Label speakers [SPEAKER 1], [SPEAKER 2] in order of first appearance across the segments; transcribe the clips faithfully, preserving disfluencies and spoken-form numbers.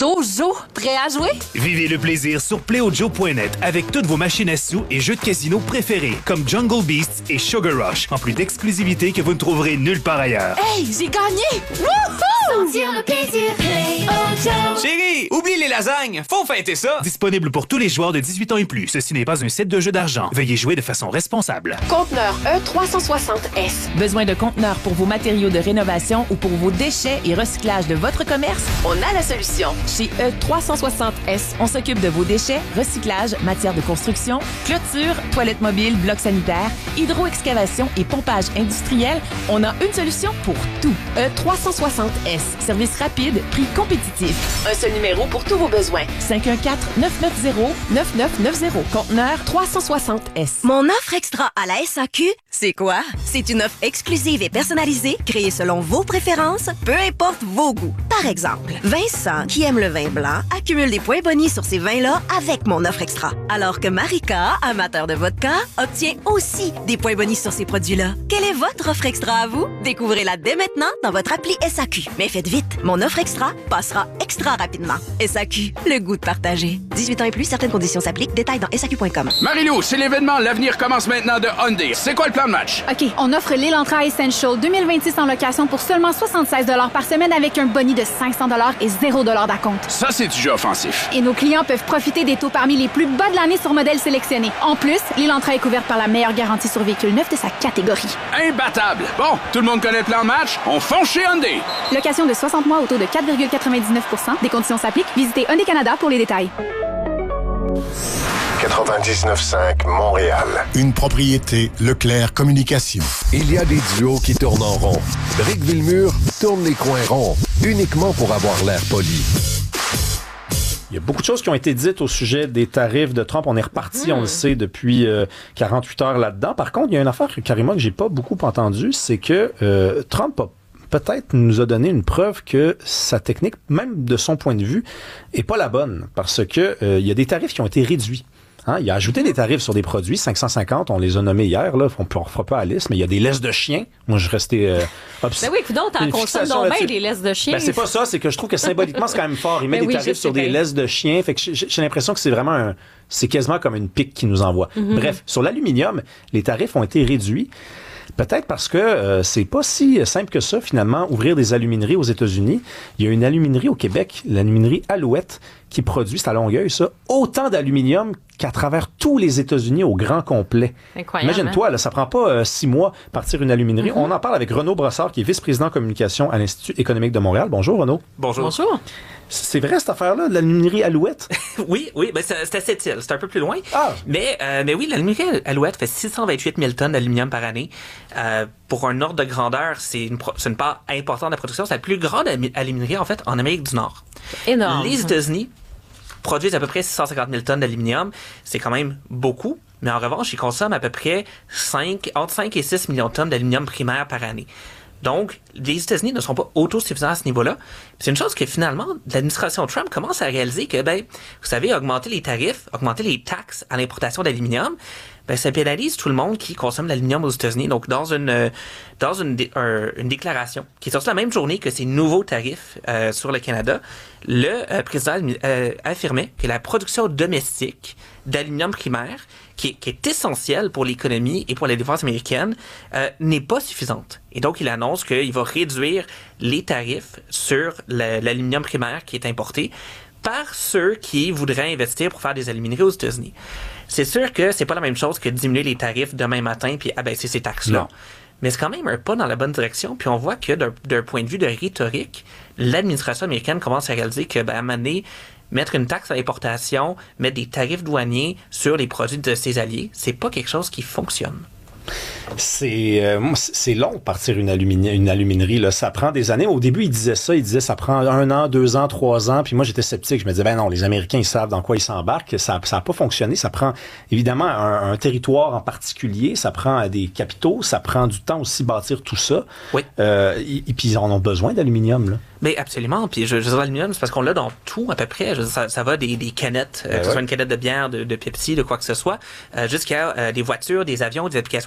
[SPEAKER 1] Jojo, prêt à jouer?
[SPEAKER 2] Vivez le plaisir sur play o joe point net avec toutes vos machines à sous et jeux de casino préférés comme Jungle Beasts et Sugar Rush, en plus d'exclusivité que vous ne trouverez nulle part ailleurs.
[SPEAKER 1] Hey, j'ai gagné! Wouhou!
[SPEAKER 3] Sentir le plaisir, Play o Joe.
[SPEAKER 4] Chérie, oublie les lasagnes, faut fêter ça!
[SPEAKER 2] Disponible pour tous les joueurs de dix-huit ans et plus. Ceci n'est pas un site de jeu d'argent. Veuillez jouer de façon responsable.
[SPEAKER 5] Conteneur E trois cent soixante S.
[SPEAKER 6] Besoin de conteneurs pour vos matériaux de rénovation ou pour vos déchets et recyclage de votre commerce?
[SPEAKER 5] On a la solution.
[SPEAKER 6] Chez E trois cent soixante S, on s'occupe de vos déchets, recyclage, matières de construction, clôture, toilettes mobiles, blocs sanitaires, hydro-excavation et pompage industriel. On a une solution pour tout.
[SPEAKER 5] E trois cent soixante S.
[SPEAKER 6] Service rapide, prix compétitif.
[SPEAKER 5] Un seul numéro pour tous vos besoins.
[SPEAKER 6] cinq un quatre, neuf neuf zéro, neuf neuf neuf zéro. Conteneur
[SPEAKER 5] trois cent soixante S.
[SPEAKER 7] Mon offre extra à la S A Q, c'est quoi? C'est une offre exclusive et personnalisée, créée selon vos préférences, peu importe vos goûts. Par exemple, Vincent, qui aime le vin blanc, accumule des points bonus sur ces vins-là avec mon offre extra. Alors que Marika, amateur de vodka, obtient aussi des points bonus sur ces produits-là. Quelle est votre offre extra à vous? Découvrez-la dès maintenant dans votre appli S A Q. Mais faites vite, mon offre extra passera extra rapidement. S A Q, le goût de partager. dix-huit ans et plus, certaines conditions s'appliquent. Détails dans S A Q point com.
[SPEAKER 8] Marilou, c'est l'événement L'avenir commence maintenant de Hyundai. C'est quoi le plan de match?
[SPEAKER 9] OK, on offre l'Elantra Essential deux mille vingt-six en location pour seulement soixante-seize dollars par semaine avec un boni de cinq cents dollars et zéro dollar d'acompte.
[SPEAKER 8] Ça, c'est du jeu offensif.
[SPEAKER 9] Et nos clients peuvent profiter des taux parmi les plus bas de l'année sur modèles sélectionnés. En plus, l'Elantra est couverte par la meilleure garantie sur véhicule neuf de sa catégorie.
[SPEAKER 8] Imbattable! Bon, tout le monde connaît le plan de match? On fonce chez Hyundai!
[SPEAKER 9] Location de soixante mois au taux de quatre virgule quatre-vingt-dix-neuf pour cent. Des conditions s'appliquent. Visitez Hyundai Canada pour les détails.
[SPEAKER 10] quatre-vingt-dix-neuf cinq Montréal.
[SPEAKER 11] Une propriété Leclerc Communication.
[SPEAKER 10] Il y a des duos qui tournent en rond. Rick Villemur tourne les coins ronds, uniquement pour avoir l'air poli.
[SPEAKER 12] Il y a beaucoup de choses qui ont été dites au sujet des tarifs de Trump. On est reparti, mmh. on le sait, depuis euh, quarante-huit heures là-dedans. Par contre, il y a une affaire, Karima, que j'ai pas beaucoup entendue, c'est que euh, Trump a peut-être nous a donné une preuve que sa technique, même de son point de vue, est pas la bonne. Parce que euh, il y a des tarifs qui ont été réduits. Hein, il a ajouté des tarifs sur des produits, cinq cent cinquante, on les a nommés hier, là, on ne refera pas la liste, mais il y a des laisses de chiens. Moi, je restais euh, obs-
[SPEAKER 1] Ben oui, écoute donc, t'en consommes donc bien des laisses de chiens.
[SPEAKER 12] Ben, c'est pas ça, c'est que je trouve que symboliquement, c'est quand même fort. Il met
[SPEAKER 1] ben
[SPEAKER 12] des
[SPEAKER 1] oui,
[SPEAKER 12] tarifs sur des laisses de chiens, fait que j'ai, j'ai l'impression que c'est vraiment un, c'est quasiment comme une pique qui nous envoie. Mm-hmm. Bref, sur l'aluminium, les tarifs ont été réduits. Peut-être parce que euh, c'est pas si simple que ça, finalement, ouvrir des alumineries aux États-Unis. Il y a une aluminerie au Québec, l'aluminerie Alouette, qui produit, c'est à Longueuil, ça, autant d'aluminium qu'à travers tous les États-Unis au grand complet.
[SPEAKER 1] Incroyable.
[SPEAKER 12] Imagine-toi, là, ça prend pas euh, six mois partir une aluminerie. Mm-hmm. On en parle avec Renaud Brossard, qui est vice-président communication à l'Institut économique de Montréal. Bonjour, Renaud.
[SPEAKER 4] Bonjour.
[SPEAKER 1] Bonjour.
[SPEAKER 12] C'est vrai, cette affaire-là, de l'aluminerie Alouette?
[SPEAKER 4] oui, oui, ben c'est, c'est à Sept-Îles, c'est un peu plus loin.
[SPEAKER 12] Ah.
[SPEAKER 4] Mais, euh, mais oui, l'aluminerie Alouette fait six cent vingt-huit mille tonnes d'aluminium par année. Euh, pour un ordre de grandeur, c'est une, pro- c'est une part importante de la production. C'est la plus grande alumi- aluminerie, en fait, en Amérique du Nord.
[SPEAKER 1] Énorme.
[SPEAKER 4] Les États-Unis produisent à peu près six cent cinquante mille tonnes d'aluminium. C'est quand même beaucoup. Mais en revanche, ils consomment à peu près cinq, entre cinq et six millions de tonnes d'aluminium primaire par année. Donc, les États-Unis ne sont pas autosuffisants à ce niveau-là. C'est une chose que finalement, l'administration Trump commence à réaliser que, ben, vous savez, augmenter les tarifs, augmenter les taxes à l'importation d'aluminium, ben, ça pénalise tout le monde qui consomme de l'aluminium aux États-Unis. Donc, dans une, dans une, un, une déclaration qui est sortie la même journée que ces nouveaux tarifs euh, sur le Canada, le euh, président euh, affirmait que la production domestique d'aluminium primaire, qui est, qui est essentielle pour l'économie et pour la défense américaine, euh, n'est pas suffisante. Et donc, il annonce qu'il va réduire les tarifs sur le, l'aluminium primaire qui est importé par ceux qui voudraient investir pour faire des alumineries aux États-Unis. C'est sûr que c'est pas la même chose que de diminuer les tarifs demain matin puis abaisser ces taxes-là. Non. Mais c'est quand même un pas dans la bonne direction. Puis on voit que d'un, d'un point de vue de rhétorique, l'administration américaine commence à réaliser que, ben, à un moment donné, mettre une taxe à l'importation, mettre des tarifs douaniers sur les produits de ses alliés, c'est pas quelque chose qui fonctionne.
[SPEAKER 12] C'est, euh, c'est long partir une, alumini- une aluminerie. Là. Ça prend des années. Au début, il disait ça. Il disait ça prend un an, deux ans, trois ans. Puis moi, j'étais sceptique. Je me disais, ben non, les Américains, ils savent dans quoi ils s'embarquent. Ça n'a pas fonctionné. Ça prend évidemment un, un territoire en particulier. Ça prend des capitaux. Ça prend du temps aussi bâtir tout ça.
[SPEAKER 4] Oui.
[SPEAKER 12] Euh, et, et puis, ils en ont besoin d'aluminium, là.
[SPEAKER 4] Mais absolument. Puis je, je dis l'aluminium, c'est parce qu'on l'a dans tout à peu près. Je, ça, ça va des, des canettes, euh, ben que ce ouais. soit une canette de bière, de, de Pepsi, de quoi que ce soit, euh, jusqu'à euh, des voitures, des avions, des applications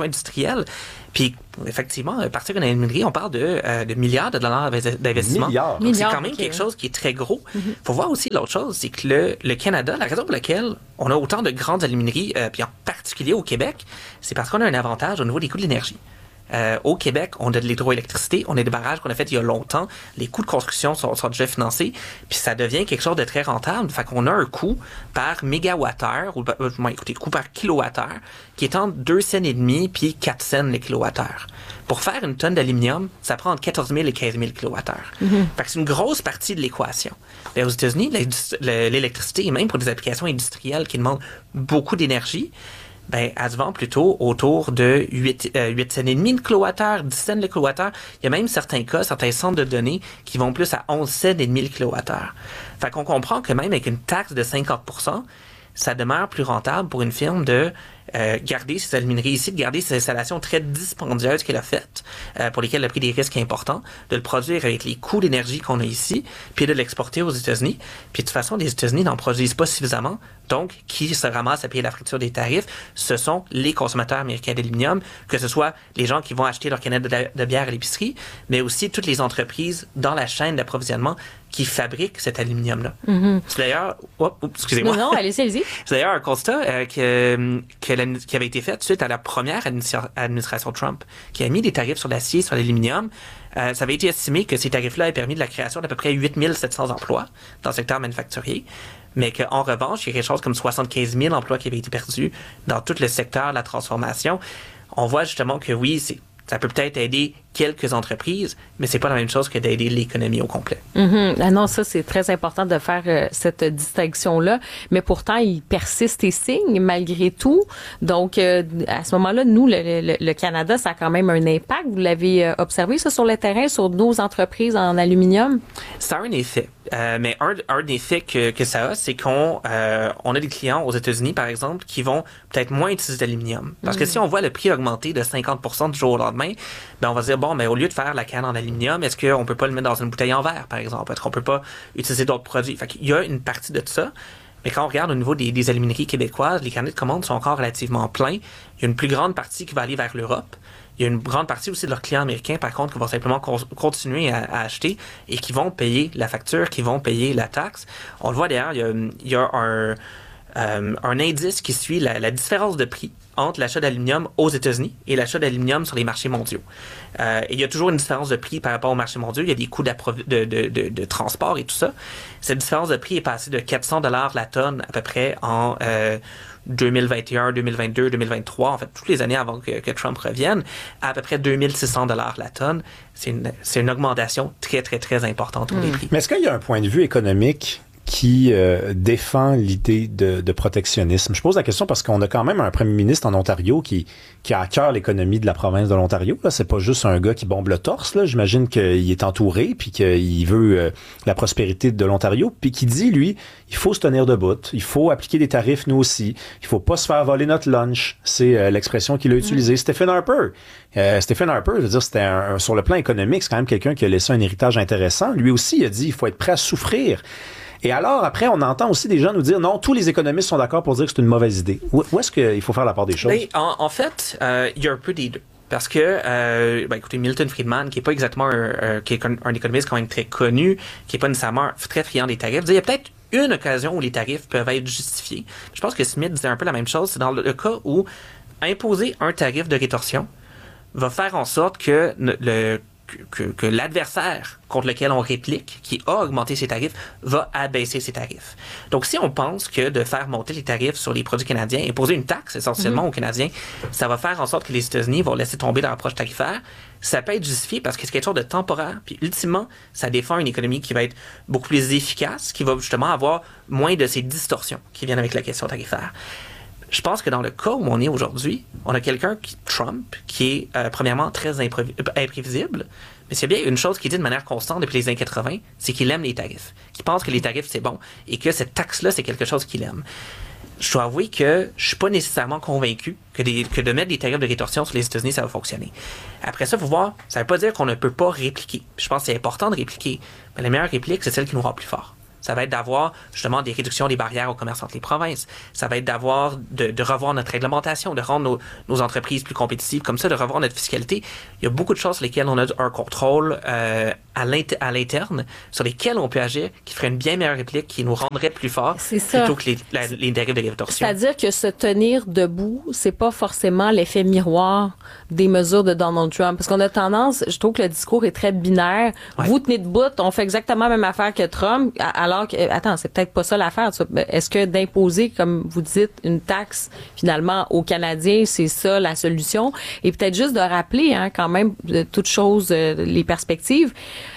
[SPEAKER 4] industrielle. Puis, effectivement, partir d'une aluminerie, on parle de, euh, de milliards de dollars d'investissement.
[SPEAKER 12] Milliards.
[SPEAKER 4] Donc, c'est
[SPEAKER 1] Milliards,
[SPEAKER 4] quand même
[SPEAKER 1] okay.
[SPEAKER 4] quelque chose qui est très gros. Il
[SPEAKER 1] Mm-hmm.
[SPEAKER 4] faut voir aussi l'autre chose, c'est que le, le Canada, la raison pour laquelle on a autant de grandes alumineries, euh, puis en particulier au Québec, c'est parce qu'on a un avantage au niveau des coûts de l'énergie. Euh, au Québec, on a de l'hydroélectricité, on a des barrages qu'on a fait il y a longtemps, les coûts de construction sont, sont déjà financés, puis ça devient quelque chose de très rentable. Fait qu'on a un coût par mégawattheure, ou euh, écoutez, coût par kilowattheure, qui est entre deux cents et demi puis quatre cents le kilowattheure. Pour faire une tonne d'aluminium, ça prend entre quatorze mille et quinze mille kilowattheures. Mm-hmm. Fait que c'est une grosse partie de l'équation. Mais aux États-Unis, l'électricité, et même pour des applications industrielles qui demandent beaucoup d'énergie, ben, elle se vend plutôt autour de huit, euh, huit cents et demi de kilowattheure, dix cents le kilowattheure. Il y a même certains cas, certains centres de données qui vont plus à onze cents et demi le kilowattheure. Fait qu'on comprend que même avec une taxe de cinquante pour cent, ça demeure plus rentable pour une firme de euh, garder ses alumineries ici, de garder ses installations très dispendieuses qu'elle a faites, euh, pour lesquelles elle a pris des risques importants, de le produire avec les coûts d'énergie qu'on a ici, puis de l'exporter aux États-Unis. Puis de toute façon, les États-Unis n'en produisent pas suffisamment. Donc, qui se ramasse à payer la facture des tarifs, ce sont les consommateurs américains d'aluminium, que ce soit les gens qui vont acheter leur canette de, de bière à l'épicerie, mais aussi toutes les entreprises dans la chaîne d'approvisionnement qui fabriquent cet aluminium-là.
[SPEAKER 1] Mm-hmm.
[SPEAKER 4] C'est d'ailleurs... Oh, oh, excusez-moi.
[SPEAKER 1] Non, non, allez-y, allez-y.
[SPEAKER 4] C'est d'ailleurs un constat euh, que, que la, qui avait été fait suite à la première administra- administration Trump, qui a mis des tarifs sur l'acier, sur l'aluminium. Euh, ça avait été estimé que ces tarifs-là avaient permis de la création d'à peu près huit mille sept cents emplois dans le secteur manufacturier, mais qu'en revanche, il y a quelque chose comme soixante-quinze mille emplois qui avaient été perdus dans tout le secteur de la transformation. On voit justement que oui, c'est, ça peut peut-être aider quelques entreprises, mais c'est pas la même chose que d'aider l'économie au complet.
[SPEAKER 1] Mm-hmm. Ah non, ça, c'est très important de faire euh, cette distinction-là. Mais pourtant, il persiste et signe malgré tout. Donc, euh, à ce moment-là, nous, le, le, le Canada, ça a quand même un impact. Vous l'avez euh, observé, ça, sur le terrain, sur nos entreprises en aluminium?
[SPEAKER 4] Ça a un effet. Euh, mais un, un effet que, que ça a, c'est qu'on euh, on a des clients aux États-Unis, par exemple, qui vont peut-être moins utiliser d'aluminium. Parce mm. que si on voit le prix augmenter de cinquante pour cent du jour au lendemain, ben on va se dire, bon, mais au lieu de faire la canne en aluminium, est-ce qu'on peut pas le mettre dans une bouteille en verre, par exemple? Est-ce qu'on peut pas utiliser d'autres produits? Fait qu'il y a une partie de ça. Mais quand on regarde au niveau des, des alumineries québécoises, les carnets de commandes sont encore relativement pleins. Il y a une plus grande partie qui va aller vers l'Europe. Il y a une grande partie aussi de leurs clients américains, par contre, qui vont simplement con- continuer à, à acheter et qui vont payer la facture, qui vont payer la taxe. On le voit d'ailleurs, il y a, il y a un, euh, un indice qui suit la, la différence de prix entre l'achat d'aluminium aux États-Unis et l'achat d'aluminium sur les marchés mondiaux. Euh, et il y a toujours une différence de prix par rapport aux marchés mondiaux. Il y a des coûts de, de, de, de transport et tout ça. Cette différence de prix est passée de quatre cents dollars la tonne à peu près en euh, deux mille vingt et un, deux mille vingt-deux, deux mille vingt-trois, en fait, toutes les années avant que, que Trump revienne, à à peu près deux mille six cents dollars la tonne. C'est une, c'est une augmentation très, très, très importante pour mmh. les prix.
[SPEAKER 12] Mais est-ce qu'il y a un point de vue économique qui euh, défend l'idée de, de protectionnisme? Je pose la question parce qu'on a quand même un premier ministre en Ontario qui, qui a à cœur l'économie de la province de l'Ontario. Là, c'est pas juste un gars qui bombe le torse. Là. J'imagine qu'il est entouré puis qu'il veut euh, la prospérité de l'Ontario. Puis qui dit, lui, il faut se tenir debout. Il faut appliquer des tarifs, nous aussi. Il faut pas se faire voler notre lunch. C'est euh, l'expression qu'il a utilisée. Mmh. Stephen Harper. Euh, Stephen Harper, je veux dire, c'était un, un, sur le plan économique, c'est quand même quelqu'un qui a laissé un héritage intéressant. Lui aussi, il a dit, il faut être prêt à souffrir. Et alors, après, on entend aussi des gens nous dire, non, tous les économistes sont d'accord pour dire que c'est une mauvaise idée. Où, où est-ce qu'il faut faire la part des choses?
[SPEAKER 4] Ben, en, en fait, euh, il y a un peu des deux. Parce que, euh, ben, écoutez, Milton Friedman, qui est pas exactement un, un, qui est un, un économiste quand même très connu, qui est pas nécessairement très friand des tarifs, il y a peut-être une occasion où les tarifs peuvent être justifiés. Je pense que Smith disait un peu la même chose. C'est dans le, le cas où imposer un tarif de rétorsion va faire en sorte que le Que, que l'adversaire contre lequel on réplique, qui a augmenté ses tarifs, va abaisser ses tarifs. Donc, si on pense que de faire monter les tarifs sur les produits canadiens, imposer une taxe essentiellement mm-hmm. aux Canadiens, ça va faire en sorte que les États-Unis vont laisser tomber leur approche tarifaire, ça peut être justifié parce que c'est quelque chose de temporaire. Puis, ultimement, ça défend une économie qui va être beaucoup plus efficace, qui va justement avoir moins de ces distorsions qui viennent avec la question tarifaire. Je pense que dans le cas où on est aujourd'hui, on a quelqu'un qui, Trump, qui est euh, premièrement très improvi- euh, imprévisible, mais c'est bien une chose qu'il dit de manière constante depuis les années quatre-vingts, c'est qu'il aime les tarifs, qu'il pense que les tarifs c'est bon et que cette taxe-là c'est quelque chose qu'il aime. Je dois avouer que je suis pas nécessairement convaincu que, des, que de mettre des tarifs de rétorsion sur les États-Unis ça va fonctionner. Après ça, il faut voir, ça veut pas dire qu'on ne peut pas répliquer. Je pense que c'est important de répliquer, mais la meilleure réplique c'est celle qui nous rend plus fort. Ça va être d'avoir justement des réductions des barrières au commerce entre les provinces. Ça va être d'avoir de, de revoir notre réglementation, de rendre nos, nos entreprises plus compétitives, comme ça, de revoir notre fiscalité. Il y a beaucoup de choses sur lesquelles on a un contrôle euh, à, l'inter- à l'interne, sur lesquelles on peut agir, qui ferait une bien meilleure réplique, qui nous rendrait plus forts plutôt que les, la, les tarifs de rétorsion.
[SPEAKER 1] C'est-à-dire que se tenir debout, c'est pas forcément l'effet miroir des mesures de Donald Trump. Parce qu'on a tendance, je trouve que le discours est très binaire. Ouais. Vous tenez debout, on fait exactement la même affaire que Trump, alors que, attends, c'est peut-être pas ça l'affaire. Est-ce que d'imposer, comme vous dites, une taxe, finalement, aux Canadiens, c'est ça la solution? Et peut-être juste de rappeler, hein, quand même, de toutes choses, euh, les perspectives,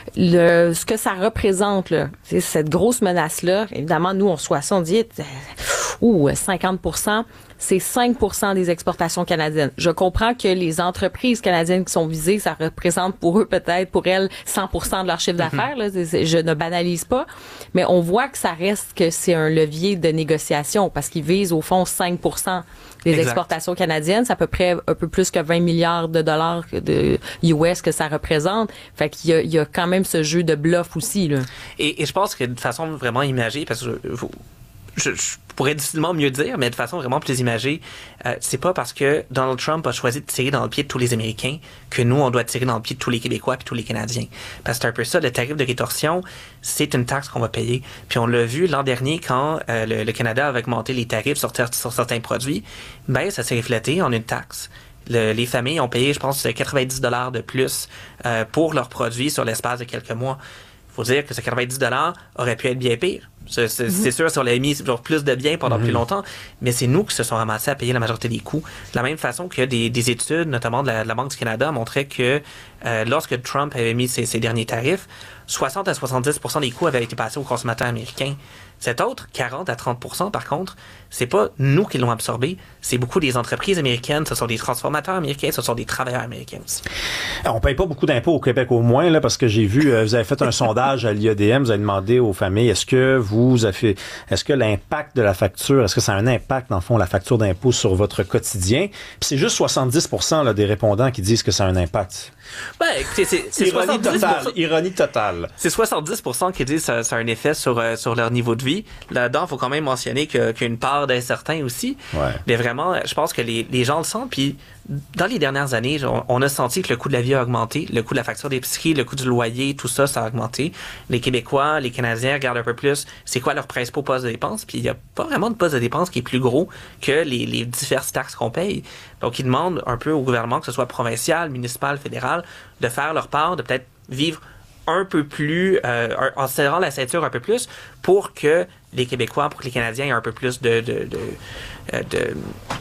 [SPEAKER 1] le, ce que ça représente, là, c'est cette grosse menace-là. Évidemment, nous, on reçoit ça, on dit, euh, ouh, cinquante pour cent. C'est cinq pour cent des exportations canadiennes. Je comprends que les entreprises canadiennes qui sont visées, ça représente pour eux peut-être, pour elles, cent pour cent de leur chiffre d'affaires. Là. Je ne banalise pas. Mais on voit que ça reste que c'est un levier de négociation parce qu'ils visent au fond cinq pour cent des exact. Exportations canadiennes. C'est à peu près un peu plus que vingt milliards de dollars de U S que ça représente. Fait qu'il y a, il y a quand même ce jeu de bluff aussi. Là.
[SPEAKER 4] Et, et je pense que de façon vraiment imagée, parce que je, Je, je pourrais difficilement mieux dire, mais de façon vraiment plus imagée, euh, c'est pas parce que Donald Trump a choisi de tirer dans le pied de tous les Américains que nous, on doit tirer dans le pied de tous les Québécois et tous les Canadiens. Parce que c'est un peu ça, le tarif de rétorsion, c'est une taxe qu'on va payer. Puis on l'a vu l'an dernier quand euh, le, le Canada avait augmenté les tarifs sur, sur certains produits, ben ça s'est reflété en une taxe. Le, les familles ont payé, je pense, quatre-vingt-dix dollars de plus euh, pour leurs produits sur l'espace de quelques mois. Il faut dire que ce quatre-vingt-dix dollars aurait pu être bien pire. C'est, c'est, mm-hmm. c'est sûr, si on l'avait mis genre, plus de biens pendant mm-hmm. plus longtemps, mais c'est nous qui se sont ramassés à payer la majorité des coûts. De la même façon que des, des études, notamment de la, de la Banque du Canada, montraient que euh, lorsque Trump avait mis ses, ses derniers tarifs, soixante à soixante-dix pour cent des coûts avaient été passés aux consommateurs américains. Cet autre, quarante à trente pour cent par contre, c'est pas nous qui l'ont absorbé, c'est beaucoup des entreprises américaines, ce sont des transformateurs américains, ce sont des travailleurs américains aussi.
[SPEAKER 12] Alors, on paye pas beaucoup d'impôts au Québec au moins, là, parce que j'ai vu, euh, vous avez fait un sondage à l'I A D M, vous avez demandé aux familles, est-ce que vous avez, est-ce que l'impact de la facture, est-ce que ça a un impact, dans le fond, la facture d'impôt sur votre quotidien? Puis c'est juste soixante-dix pour cent là, des répondants qui disent que ça a un impact.
[SPEAKER 4] Ben, écoutez, c'est, c'est
[SPEAKER 12] ironie totale. Ironie totale.
[SPEAKER 4] C'est soixante-dix pour cent qui disent que ça, ça a un effet sur, euh, sur leur niveau de vie. Là-dedans, il faut quand même mentionner que, qu'il y a une part d'incertain aussi.
[SPEAKER 12] Ouais.
[SPEAKER 4] Mais vraiment, je pense que les, les gens le sentent. Puis, dans les dernières années, on, on a senti que le coût de la vie a augmenté. Le coût de la facture d'épicerie, le coût du loyer, tout ça, ça a augmenté. Les Québécois, les Canadiens regardent un peu plus c'est quoi leur principaux postes de dépenses. Puis, il n'y a pas vraiment de poste de dépenses qui est plus gros que les, les diverses taxes qu'on paye. Donc, ils demandent un peu au gouvernement, que ce soit provincial, municipal, fédéral, de faire leur part, de peut-être vivre un peu plus, euh, en serrant la ceinture un peu plus, pour que les Québécois, pour que les Canadiens aient un peu plus de, de, de, de,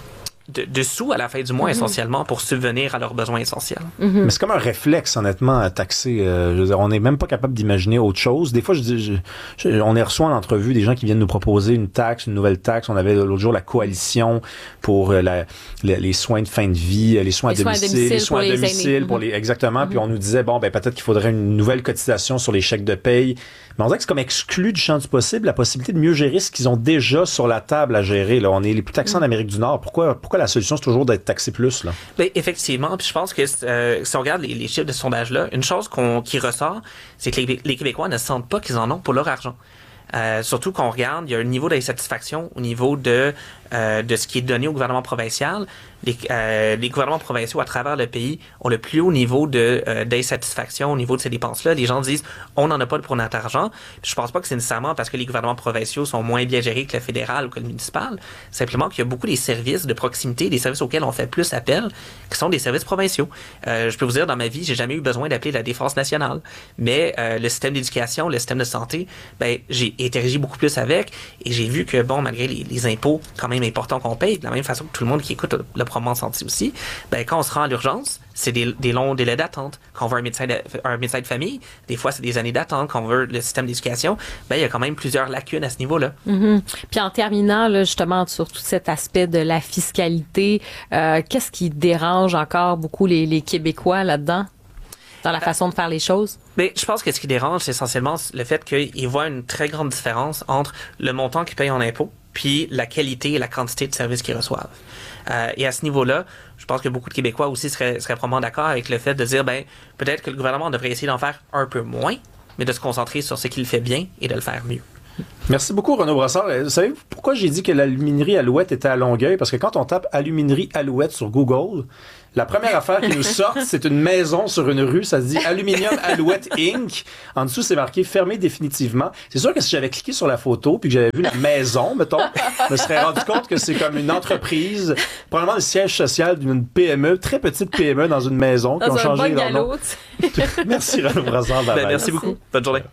[SPEAKER 4] de, de sous à la fin du mois, mm-hmm. essentiellement, pour subvenir à leurs besoins essentiels.
[SPEAKER 12] Mm-hmm. Mais c'est comme un réflexe, honnêtement, à taxer. Euh, je veux dire, on n'est même pas capable d'imaginer autre chose. Des fois, je dis, je, je, on est reçu en entrevue des gens qui viennent nous proposer une taxe, une nouvelle taxe. On avait l'autre jour la coalition pour euh, la, la, les soins de fin de vie, les soins
[SPEAKER 1] les
[SPEAKER 12] à domicile,
[SPEAKER 1] soins à domicile,
[SPEAKER 12] les soins à domicile, pour les, exactement. Mm-hmm. Puis on nous disait, bon, ben peut-être qu'il faudrait une nouvelle cotisation sur les chèques de paye. Mais on dirait que c'est comme exclu du champ du possible la possibilité de mieux gérer ce qu'ils ont déjà sur la table à gérer. Là. On est les plus taxés en Amérique du Nord. Pourquoi, pourquoi la solution, c'est toujours d'être taxé plus? Là?
[SPEAKER 4] Bien, effectivement. Puis je pense que euh, si on regarde les, les chiffres de ce sondage-là, une chose qu'on, qui ressort, c'est que les, les Québécois ne sentent pas qu'ils en ont pour leur argent. Euh, surtout qu'on regarde, il y a un niveau d'insatisfaction au niveau de, euh, de ce qui est donné au gouvernement provincial. Les, euh, les gouvernements provinciaux à travers le pays ont le plus haut niveau de, euh, d'insatisfaction au niveau de ces dépenses-là. Les gens disent « on n'en a pas pour notre argent ». Je pense pas que c'est nécessairement parce que les gouvernements provinciaux sont moins bien gérés que le fédéral ou que le municipal. Simplement qu'il y a beaucoup des services de proximité, des services auxquels on fait plus appel, qui sont des services provinciaux. Euh, je peux vous dire, dans ma vie, j'ai jamais eu besoin d'appeler la Défense nationale. Mais euh, le système d'éducation, le système de santé, ben j'ai interagi beaucoup plus avec et j'ai vu que, bon, malgré les, les impôts quand même importants qu'on paye, de la même façon que tout le monde qui écoute le proprement senti aussi, ben, quand on se rend à l'urgence, c'est des, des longs délais d'attente. Quand on veut un médecin de, un médecin de famille, des fois, c'est des années d'attente. Quand on veut le système d'éducation, ben, il y a quand même plusieurs lacunes à ce niveau-là.
[SPEAKER 1] Mm-hmm. Puis en terminant, là, justement, sur tout cet aspect de la fiscalité, euh, qu'est-ce qui dérange encore beaucoup les, les Québécois là-dedans? Dans la façon de faire les choses?
[SPEAKER 4] Mais je pense que ce qui dérange, c'est essentiellement le fait qu'ils voient une très grande différence entre le montant qu'ils payent en impôts puis la qualité et la quantité de services qu'ils reçoivent. Euh, et à ce niveau-là, je pense que beaucoup de Québécois aussi seraient, seraient probablement d'accord avec le fait de dire, ben, peut-être que le gouvernement devrait essayer d'en faire un peu moins, mais de se concentrer sur ce qu'il fait bien et de le faire mieux.
[SPEAKER 12] Merci beaucoup, Renaud Brassard. Vous savez pourquoi j'ai dit que l'aluminerie Alouette était à Longueuil? Parce que quand on tape aluminerie Alouette sur Google, la première affaire qui nous sort, c'est une maison sur une rue. Ça se dit Aluminium Alouette Incorporated. En dessous, c'est marqué fermé définitivement. C'est sûr que si j'avais cliqué sur la photo puis que j'avais vu la maison, mettons, je me serais rendu compte que c'est comme une entreprise, probablement le siège social d'une P M E, très petite P M E dans une maison, qui
[SPEAKER 1] dans
[SPEAKER 12] ont
[SPEAKER 1] un
[SPEAKER 12] changé
[SPEAKER 1] bon
[SPEAKER 12] leur nom. Merci, Renaud Brassard.
[SPEAKER 4] Ben, merci beaucoup. Bonne journée.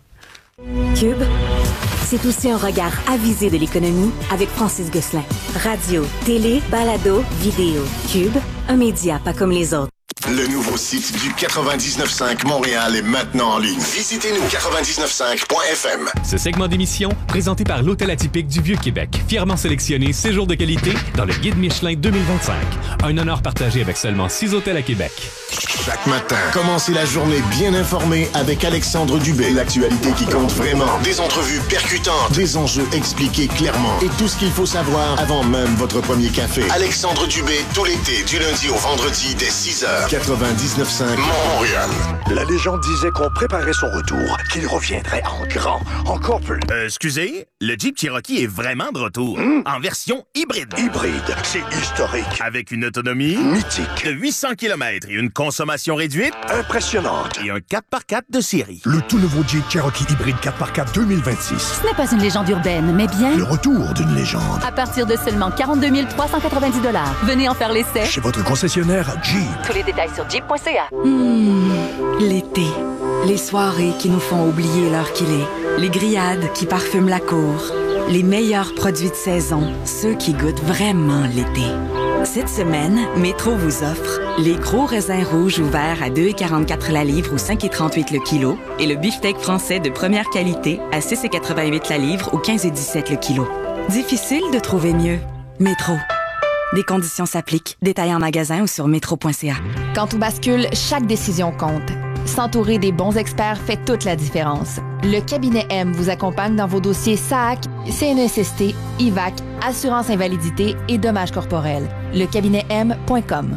[SPEAKER 13] Cube, c'est aussi un regard avisé de l'économie avec Francis Gosselin. Radio, télé, balado, vidéo. Cube, un média pas comme les autres.
[SPEAKER 11] Le nouveau site du quatre-vingt-dix-neuf cinq Montréal est maintenant en ligne. Visitez-nous quatre-vingt-dix-neuf cinq point f m.
[SPEAKER 14] Ce segment d'émission, présenté par l'Hôtel Atypique du Vieux-Québec, fièrement sélectionné séjour de qualité dans le Guide Michelin deux mille vingt-cinq. Un honneur partagé avec seulement six hôtels à Québec.
[SPEAKER 11] Chaque matin, commencez la journée bien informée avec Alexandre Dubé. L'actualité qui compte vraiment. Des entrevues percutantes, des enjeux expliqués clairement et tout ce qu'il faut savoir avant même votre premier café. Alexandre Dubé, tout l'été, du lundi au vendredi, dès six heures. quatre-vingt-dix-neuf cinq Montréal.
[SPEAKER 15] La légende disait qu'on préparait son retour, qu'il reviendrait en grand, encore plus.
[SPEAKER 16] Euh, excusez, le Jeep Cherokee est vraiment de retour, mmh. en version hybride.
[SPEAKER 15] Hybride, c'est historique.
[SPEAKER 16] Avec une autonomie
[SPEAKER 15] mythique
[SPEAKER 16] de huit cents kilomètres et une consommation réduite
[SPEAKER 15] impressionnante.
[SPEAKER 16] Et un quatre par quatre de série.
[SPEAKER 15] Le tout nouveau Jeep Cherokee hybride quatre par quatre deux mille vingt-six.
[SPEAKER 17] Ce n'est pas une légende urbaine, mais bien
[SPEAKER 15] le retour d'une légende.
[SPEAKER 17] À partir de seulement quarante-deux mille trois cent quatre-vingt-dix dollars. Venez en faire l'essai
[SPEAKER 15] chez votre concessionnaire Jeep.
[SPEAKER 17] Tous les détails sur jeep point c a.
[SPEAKER 18] Mmh, l'été. Les soirées qui nous font oublier l'heure qu'il est. Les grillades qui parfument la cour. Les meilleurs produits de saison. Ceux qui goûtent vraiment l'été. Cette semaine, Métro vous offre les gros raisins rouges ouverts à deux virgule quarante-quatre la livre ou cinq virgule trente-huit le kilo et le beefsteak français de première qualité à six virgule quatre-vingt-huit la livre ou quinze virgule dix-sept le kilo. Difficile de trouver mieux. Métro. Des conditions s'appliquent. Détails en magasin ou sur métro point c a.
[SPEAKER 6] Quand tout bascule, chaque décision compte. S'entourer des bons experts fait toute la différence. Le cabinet M vous accompagne dans vos dossiers S A C, C N S S T, I V A C, assurance invalidité et dommages corporels. Le cabinet M point com.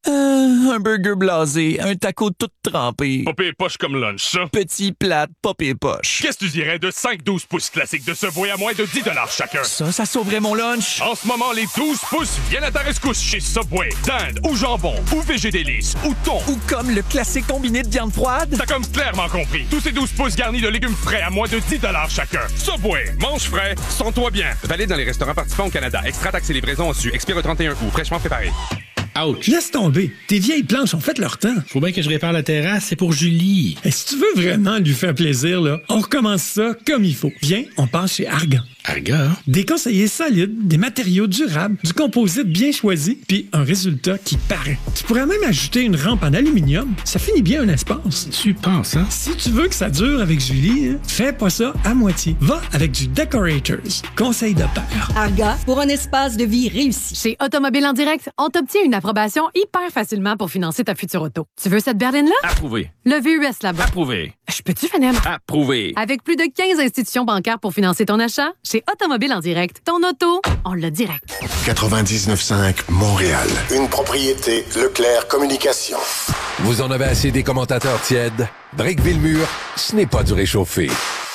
[SPEAKER 19] Euh, un burger blasé, un taco tout trempé.
[SPEAKER 20] Pas pire poche comme lunch, ça.
[SPEAKER 19] Petit plat, pas pire poche.
[SPEAKER 20] Qu'est-ce que tu dirais de cinq douze pouces classiques de Subway à moins de dix dollars chacun?
[SPEAKER 19] Ça, ça sauverait mon lunch.
[SPEAKER 20] En ce moment, les douze pouces viennent à ta rescousse chez Subway. Dinde ou jambon, ou végé délice, ou thon.
[SPEAKER 19] Ou comme le classique combiné de viande froide.
[SPEAKER 20] T'as comme clairement compris. Tous ces douze pouces garnis de légumes frais à moins de dix dollars chacun. Subway, mange frais, sens-toi bien.
[SPEAKER 21] Valide dans les restaurants participants au Canada. Extra taxes et livraison au su. Expire au trente et un août. Fraîchement préparé.
[SPEAKER 22] Ouch. Laisse tomber. Tes vieilles planches ont fait leur temps.
[SPEAKER 23] Faut bien que je répare la terrasse, c'est pour Julie.
[SPEAKER 22] Et si tu veux vraiment lui faire plaisir, là, on recommence ça comme il faut. Viens, on passe chez Argan.
[SPEAKER 23] Argan?
[SPEAKER 22] Des conseillers solides, des matériaux durables, du composite bien choisi, puis un résultat qui paraît. Tu pourrais même ajouter une rampe en aluminium. Ça finit bien un espace.
[SPEAKER 23] Tu penses, hein?
[SPEAKER 22] Si tu veux que ça dure avec Julie, hein, fais pas ça à moitié. Va avec du Decorators. Conseil de père.
[SPEAKER 24] Argan, pour un espace de vie réussi.
[SPEAKER 25] Chez Automobile en direct, on t'obtient une approbation hyper facilement pour financer ta future auto. Tu veux cette berline-là?
[SPEAKER 21] Approuvé.
[SPEAKER 25] Le V U S là-bas.
[SPEAKER 21] Approuvé.
[SPEAKER 25] Je peux-tu, Fanem?
[SPEAKER 21] Approuvé.
[SPEAKER 25] Avec plus de quinze institutions bancaires pour financer ton achat, chez Automobile en direct, ton auto, on l'a direct.
[SPEAKER 11] quatre-vingt-dix-neuf cinq Montréal. Une propriété Leclerc Communication.
[SPEAKER 10] Vous en avez assez des commentateurs tièdes? Brick-Villemur, ce n'est pas du réchauffé.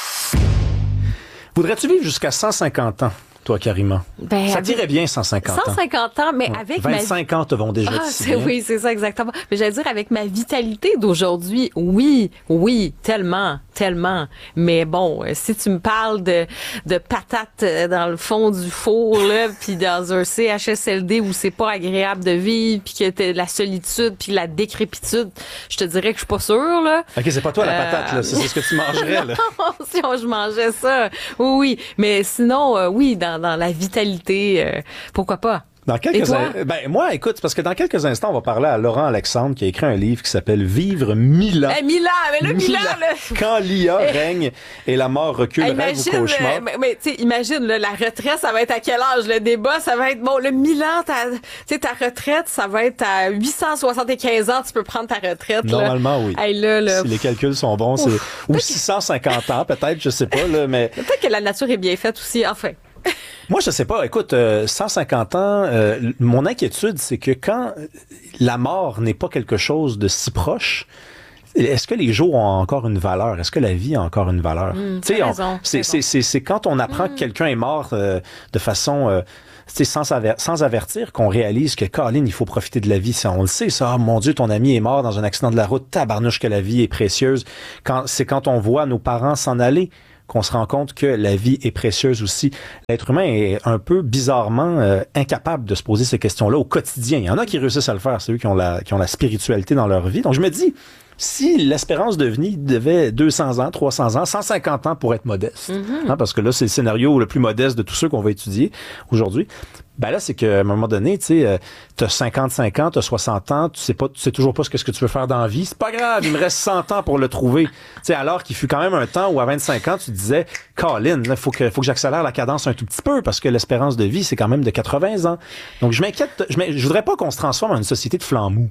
[SPEAKER 12] Voudrais-tu vivre jusqu'à cent cinquante ans? Toi, Karima.
[SPEAKER 1] Ben,
[SPEAKER 12] ça
[SPEAKER 1] avec...
[SPEAKER 12] dirait bien cent cinquante ans.
[SPEAKER 1] cent cinquante ans, mais avec
[SPEAKER 12] vingt-cinq
[SPEAKER 1] ma...
[SPEAKER 12] ans te vont déjà
[SPEAKER 1] ah,
[SPEAKER 12] si
[SPEAKER 1] c'est,
[SPEAKER 12] bien.
[SPEAKER 1] Oui, c'est ça, exactement. Mais j'allais dire, avec ma vitalité d'aujourd'hui, oui, oui, tellement, tellement. Mais bon, si tu me parles de, de patates dans le fond du four, là, puis dans un C H S L D où c'est pas agréable de vivre, puis que t'as la solitude, puis la décrépitude, je te dirais que je suis pas sûre, là.
[SPEAKER 12] OK, c'est pas toi la
[SPEAKER 1] euh...
[SPEAKER 12] patate, là. C'est, c'est ce que tu mangerais, là.
[SPEAKER 1] Si on, je mangeais ça, oui, oui. Mais sinon, euh, oui, dans, dans la vitalité, euh, pourquoi pas?
[SPEAKER 12] Dans quelques in... ben moi, écoute, parce que dans quelques instants, on va parler à Laurent Alexandre qui a écrit un livre qui s'appelle Vivre mille ans.
[SPEAKER 1] Eh, mille ans, mais le mille ans, là.
[SPEAKER 12] Quand l'I A règne et la mort recule,
[SPEAKER 1] eh,
[SPEAKER 12] rêve ou cauchemar.
[SPEAKER 1] Euh, mais mais tu sais, imagine, là, la retraite, ça va être à quel âge? Le débat, ça va être, bon, le mille ans, ta, ta retraite, ça va être à huit cent soixante-quinze ans, tu peux prendre ta retraite.
[SPEAKER 12] Normalement,
[SPEAKER 1] là.
[SPEAKER 12] oui.
[SPEAKER 1] Hey, là, là.
[SPEAKER 12] Si les calculs sont bons, c'est ou six cent cinquante ans, peut-être, je sais pas, là, mais.
[SPEAKER 1] Peut-être que la nature est bien faite aussi, enfin.
[SPEAKER 12] Moi, je sais pas. Écoute, euh, cent cinquante ans, euh, mon inquiétude, c'est que quand la mort n'est pas quelque chose de si proche, est-ce que les jours ont encore une valeur? Est-ce que la vie a encore une valeur?
[SPEAKER 1] Mmh,
[SPEAKER 12] tu sais,
[SPEAKER 1] raison,
[SPEAKER 12] c'est, c'est, c'est, c'est quand on apprend mmh. que quelqu'un est mort euh, de façon... Euh, Sans, aver- sans avertir qu'on réalise que, Colin, il faut profiter de la vie. Ça, on le sait, ça. Oh, mon Dieu, ton ami est mort dans un accident de la route. Tabarnouche que la vie est précieuse. Quand, c'est quand on voit nos parents s'en aller qu'on se rend compte que la vie est précieuse aussi. L'être humain est un peu bizarrement euh, incapable de se poser ces questions-là au quotidien. Il y en a qui réussissent à le faire, c'est eux qui ont la, qui ont la spiritualité dans leur vie. Donc, je me dis, si l'espérance de vie devait deux cents ans, trois cents ans, cent cinquante ans pour être modeste, mm-hmm. hein, parce que là, c'est le scénario le plus modeste de tous ceux qu'on va étudier aujourd'hui, ben là, c'est qu'à un moment donné, tu sais, euh, t'as cinquante-cinq ans, t'as soixante ans, tu sais pas, tu sais toujours pas ce que, ce que tu veux faire dans la vie. C'est pas grave, il me reste cent ans pour le trouver. Tu sais, alors qu'il fut quand même un temps où à vingt-cinq ans, tu disais, Colin, là, faut que, faut que j'accélère la cadence un tout petit peu parce que l'espérance de vie, c'est quand même de quatre-vingts ans. Donc, je m'inquiète, je, je voudrais pas qu'on se transforme en une société de flambous.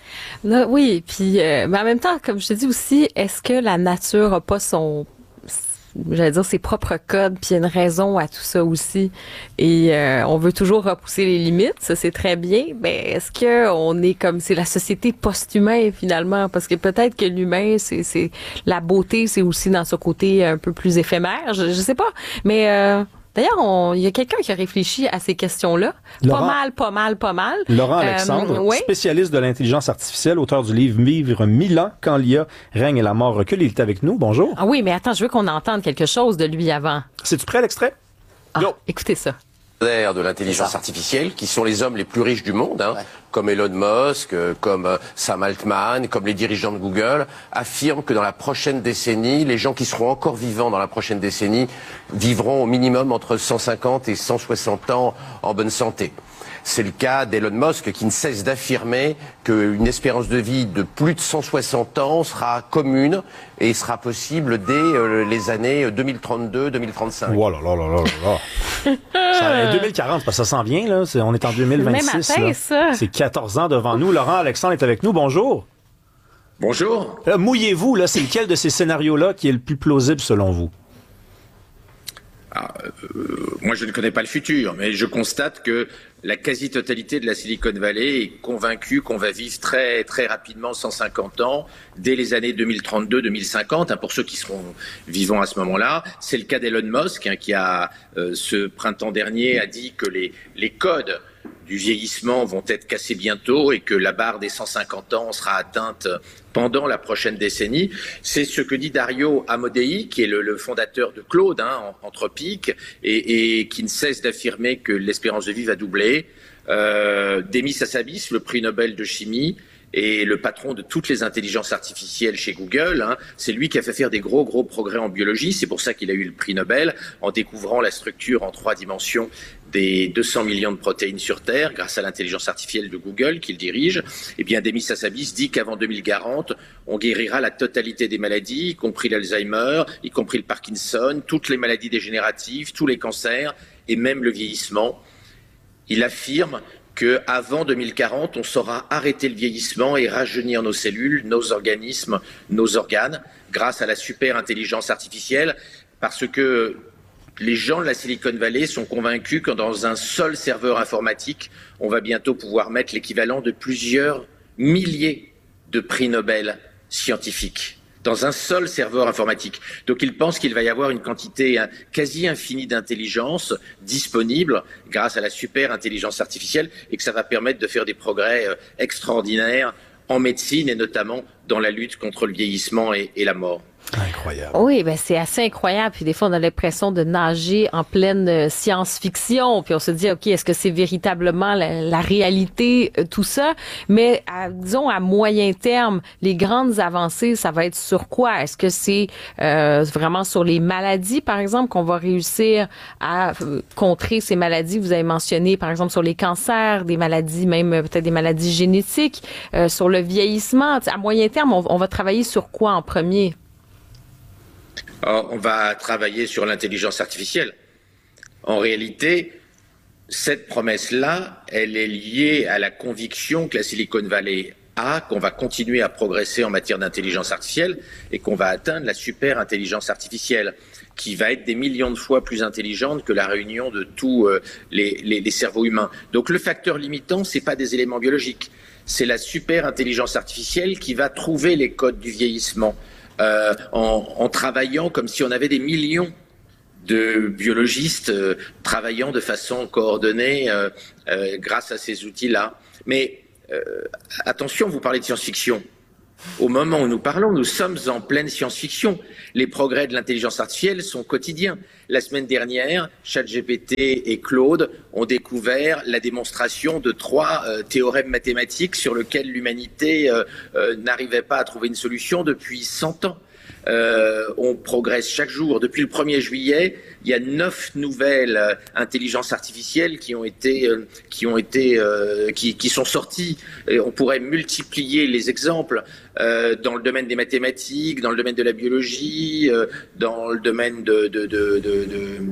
[SPEAKER 1] Là, oui, puis euh, mais en même temps, comme je te dis aussi, est-ce que la nature a pas son, j'allais dire ses propres codes, puis il y a une raison à tout ça aussi, et euh, on veut toujours repousser les limites, ça c'est très bien. Ben est-ce que on est comme c'est la société post-humain finalement, parce que peut-être que l'humain c'est c'est la beauté, c'est aussi dans ce côté un peu plus éphémère, je, je sais pas, mais euh, d'ailleurs, il y a quelqu'un qui a réfléchi à ces questions-là. Laurent, pas mal, pas mal, pas mal.
[SPEAKER 12] Laurent Alexandre, euh, oui. spécialiste de l'intelligence artificielle, auteur du livre Vivre mille ans, quand l'I A règne et la mort recule. Il est avec nous. Bonjour.
[SPEAKER 1] Ah oui, mais attends, je veux qu'on entende quelque chose de lui avant.
[SPEAKER 12] C'est-tu prêt, l'extrait?
[SPEAKER 1] Ah, Go. Écoutez ça.
[SPEAKER 2] De l'intelligence artificielle, qui sont les hommes les plus riches du monde, hein, ouais. comme Elon Musk, comme euh, Sam Altman, comme les dirigeants de Google, affirment que dans la prochaine décennie, les gens qui seront encore vivants dans la prochaine décennie vivront au minimum entre cent cinquante et cent soixante ans en bonne santé. C'est le cas d'Elon Musk qui ne cesse d'affirmer qu'une espérance de vie de plus de cent soixante ans sera commune et sera possible dès euh, les années deux mille trente-deux deux mille trente-cinq.
[SPEAKER 12] Oh là là là là là. Ça, deux mille quarante, parce que ça s'en vient, là. C'est, on est en deux mille vingt-six.
[SPEAKER 1] Même matin, ça.
[SPEAKER 12] C'est quatorze ans devant nous. Laurent Alexandre est avec nous. Bonjour.
[SPEAKER 2] Bonjour.
[SPEAKER 12] Là, mouillez-vous, là. C'est lequel de ces scénarios-là qui est le plus plausible selon vous?
[SPEAKER 3] Ah, euh, moi, je ne connais pas le futur, mais je constate que la quasi-totalité de la Silicon Valley est convaincue qu'on va vivre très très rapidement cent cinquante ans dès les années deux mille trente-deux deux mille cinquante, hein, pour ceux qui seront vivants à ce moment-là. C'est le cas d'Elon Musk, hein, qui a euh, ce printemps dernier a dit que les les codes du vieillissement vont être cassés bientôt et que la barre des cent cinquante ans sera atteinte pendant la prochaine décennie. C'est ce que dit Dario Amodei, qui est le, le fondateur de Claude, hein, Anthropique, et, et qui ne cesse d'affirmer que l'espérance de vie va doubler. Euh, Demis Hassabis, le prix Nobel de chimie, et le patron de toutes les intelligences artificielles chez Google, hein, c'est lui qui a fait faire des gros gros progrès en biologie. C'est pour ça qu'il a eu le prix Nobel, en découvrant la structure en trois dimensions des deux cents millions de protéines sur Terre, grâce à l'intelligence artificielle de Google qu'il dirige. Eh bien, Demis Hassabis dit qu'avant deux mille quarante, on guérira la totalité des maladies, y compris l'Alzheimer, y compris le Parkinson, toutes les maladies dégénératives, tous les cancers et même le vieillissement. Il affirme qu'avant deux mille quarante, on saura arrêter le vieillissement et rajeunir nos cellules, nos organismes, nos organes, grâce à la super intelligence artificielle, parce que les gens de la Silicon Valley sont convaincus que dans un seul serveur informatique, on va bientôt pouvoir mettre l'équivalent de plusieurs milliers de prix Nobel scientifiques dans un seul serveur informatique. Donc ils pensent qu'il va y avoir une quantité hein, quasi infinie d'intelligence disponible grâce à la super intelligence artificielle et que ça va permettre de faire des progrès euh, extraordinaires en médecine et notamment dans la lutte contre le vieillissement et, et la mort.
[SPEAKER 12] Incroyable.
[SPEAKER 1] Oui, ben c'est assez incroyable. Puis des fois, on a l'impression de nager en pleine euh, science-fiction. Puis on se dit, OK, est-ce que c'est véritablement la, la réalité, euh, tout ça? Mais à, disons, à moyen terme, les grandes avancées, ça va être sur quoi? Est-ce que c'est euh, vraiment sur les maladies, par exemple, qu'on va réussir à euh, contrer ces maladies? Vous avez mentionné, par exemple, sur les cancers, des maladies, même euh, peut-être des maladies génétiques, euh, sur le vieillissement. À moyen terme, on, on va travailler sur quoi en premier?
[SPEAKER 3] Alors, on va travailler sur l'intelligence artificielle. En réalité, cette promesse-là, elle est liée à la conviction que la Silicon Valley a, qu'on va continuer à progresser en matière d'intelligence artificielle et qu'on va atteindre la super intelligence artificielle, qui va être des millions de fois plus intelligente que la réunion de tous euh, les, les, les cerveaux humains. Donc le facteur limitant, c'est pas des éléments biologiques, c'est la super intelligence artificielle qui va trouver les codes du vieillissement euh, en, en travaillant comme si on avait des millions de biologistes euh, travaillant de façon coordonnée euh, euh, grâce à ces outils-là. Mais euh, attention, vous parlez de science-fiction. Au moment où nous parlons, nous sommes en pleine science-fiction. Les progrès de l'intelligence artificielle sont quotidiens. La semaine dernière, ChatGPT et Claude ont découvert la démonstration de trois euh, théorèmes mathématiques sur lesquels l'humanité euh, euh, n'arrivait pas à trouver une solution depuis cent ans. Euh, on progresse chaque jour. Depuis le premier juillet, il y a neuf nouvelles euh, intelligences artificielles qui ont été, euh, qui ont été, euh, qui, qui sont sorties. Et on pourrait multiplier les exemples euh, dans le domaine des mathématiques, dans le domaine de la biologie, euh, dans le domaine de, de, de, de, de,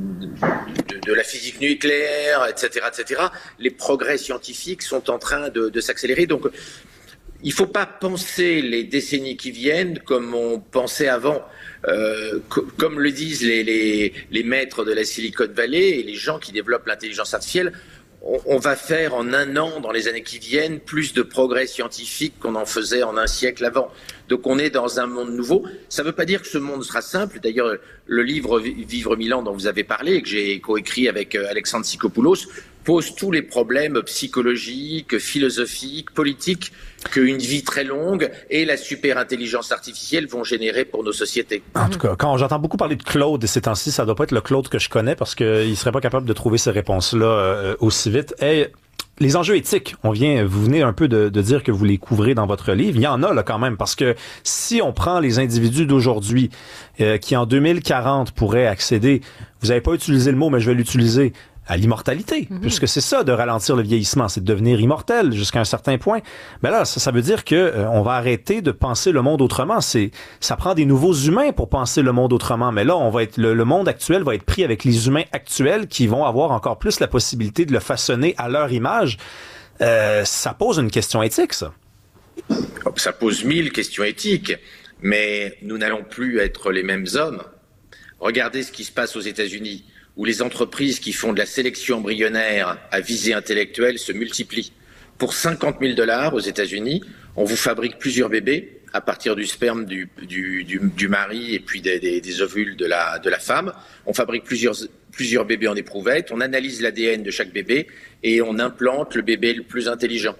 [SPEAKER 3] de, de la physique nucléaire, et cetera, et cetera. Les progrès scientifiques sont en train de, de s'accélérer. Donc, il ne faut pas penser les décennies qui viennent comme on pensait avant. Euh, co- comme le disent les, les, les maîtres de la Silicon Valley et les gens qui développent l'intelligence artificielle, on, on va faire en un an, dans les années qui viennent, plus de progrès scientifiques qu'on en faisait en un siècle avant. Donc on est dans un monde nouveau. Ça ne veut pas dire que ce monde sera simple. D'ailleurs, le livre Vivre mille ans dont vous avez parlé et que j'ai coécrit avec Alexandre Tsikopoulos pose tous les problèmes psychologiques, philosophiques, politiques qu'une vie très longue et la super intelligence artificielle vont générer pour nos sociétés.
[SPEAKER 12] En tout cas, quand j'entends beaucoup parler de Claude ces temps-ci, ça doit pas être le Claude que je connais parce qu'il serait pas capable de trouver ces réponses-là euh, aussi vite. Hey, les enjeux éthiques, on vient, vous venez un peu de, de dire que vous les couvrez dans votre livre. Il y en a là quand même, parce que si on prend les individus d'aujourd'hui euh, qui en deux mille quarante pourraient accéder, vous n'avez pas utilisé le mot, mais je vais l'utiliser, à l'immortalité, mm-hmm. puisque c'est ça de ralentir le vieillissement, c'est de devenir immortel jusqu'à un certain point. Mais là, ça, ça veut dire que euh, on va arrêter de penser le monde autrement. C'est, ça prend des nouveaux humains pour penser le monde autrement. Mais là, on va être le, le monde actuel va être pris avec les humains actuels qui vont avoir encore plus la possibilité de le façonner à leur image. Euh, ça pose une question éthique, ça.
[SPEAKER 3] Ça pose mille questions éthiques, mais nous n'allons plus être les mêmes hommes. Regardez ce qui se passe aux États-Unis, où les entreprises qui font de la sélection embryonnaire à visée intellectuelle se multiplient. Pour cinquante mille dollars aux États-Unis, on vous fabrique plusieurs bébés à partir du sperme du, du, du, du mari et puis des, des, des ovules de la, de la femme. On fabrique plusieurs, plusieurs bébés en éprouvette, on analyse l'A D N de chaque bébé et on implante le bébé le plus intelligent.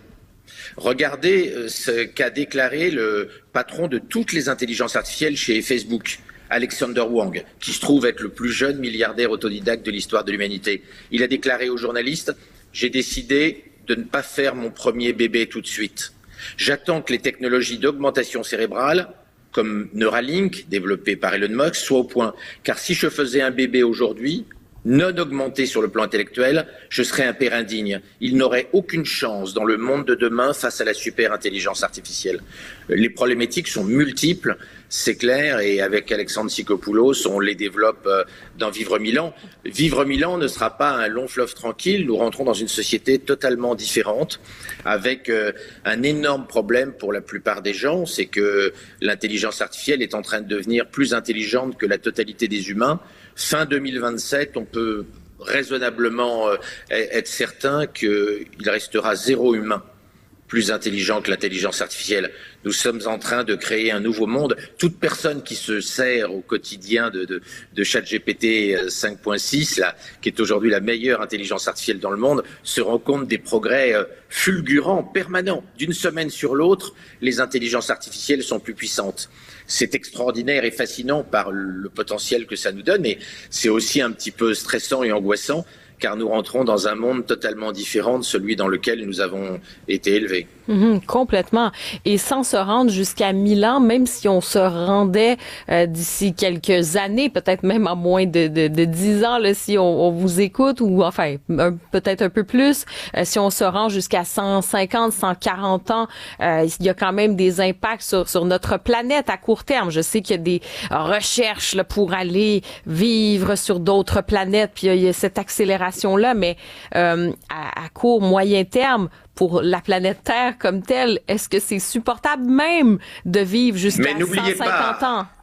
[SPEAKER 3] Regardez ce qu'a déclaré le patron de toutes les intelligences artificielles chez Facebook, Alexander Wang, qui se trouve être le plus jeune milliardaire autodidacte de l'histoire de l'humanité. Il a déclaré aux journalistes « J'ai décidé de ne pas faire mon premier bébé tout de suite. J'attends que les technologies d'augmentation cérébrale, comme Neuralink, développées par Elon Musk, soient au point. Car si je faisais un bébé aujourd'hui, non augmenté sur le plan intellectuel, je serais un père indigne. Il n'aurait aucune chance dans le monde de demain face à la super intelligence artificielle. Les problématiques sont multiples, c'est clair, et avec Alexandre Tsikopoulos, on les développe dans Vivre mille ans. Vivre mille ans ne sera pas un long fleuve tranquille, nous rentrons dans une société totalement différente, avec un énorme problème pour la plupart des gens, c'est que l'intelligence artificielle est en train de devenir plus intelligente que la totalité des humains. Fin deux mille vingt-sept, on peut raisonnablement euh, être certain qu'il restera zéro humain plus intelligent que l'intelligence artificielle. Nous sommes en train de créer un nouveau monde. Toute personne qui se sert au quotidien de, de, de ChatGPT cinq point six, là, qui est aujourd'hui la meilleure intelligence artificielle dans le monde, se rend compte des progrès euh, fulgurants, permanents. D'une semaine sur l'autre, les intelligences artificielles sont plus puissantes. C'est extraordinaire et fascinant par le potentiel que ça nous donne, mais c'est aussi un petit peu stressant et angoissant, car nous rentrons dans un monde totalement différent de celui dans lequel nous avons été élevés.
[SPEAKER 1] Mmh, complètement. Et sans se rendre jusqu'à mille ans, même si on se rendait euh, d'ici quelques années, peut-être même à moins de, de, de dix ans, là, si on, on vous écoute, ou enfin, un, peut-être un peu plus, euh, si on se rend jusqu'à cent cinquante, cent quarante ans, euh, il y a quand même des impacts sur, sur notre planète à court terme. Je sais qu'il y a des recherches là, pour aller vivre sur d'autres planètes, puis il y a cette accélération-là, mais euh, à, à court, moyen terme, pour la planète Terre comme telle, est-ce que c'est supportable même de vivre jusqu'à cent cinquante
[SPEAKER 3] pas,
[SPEAKER 1] ans?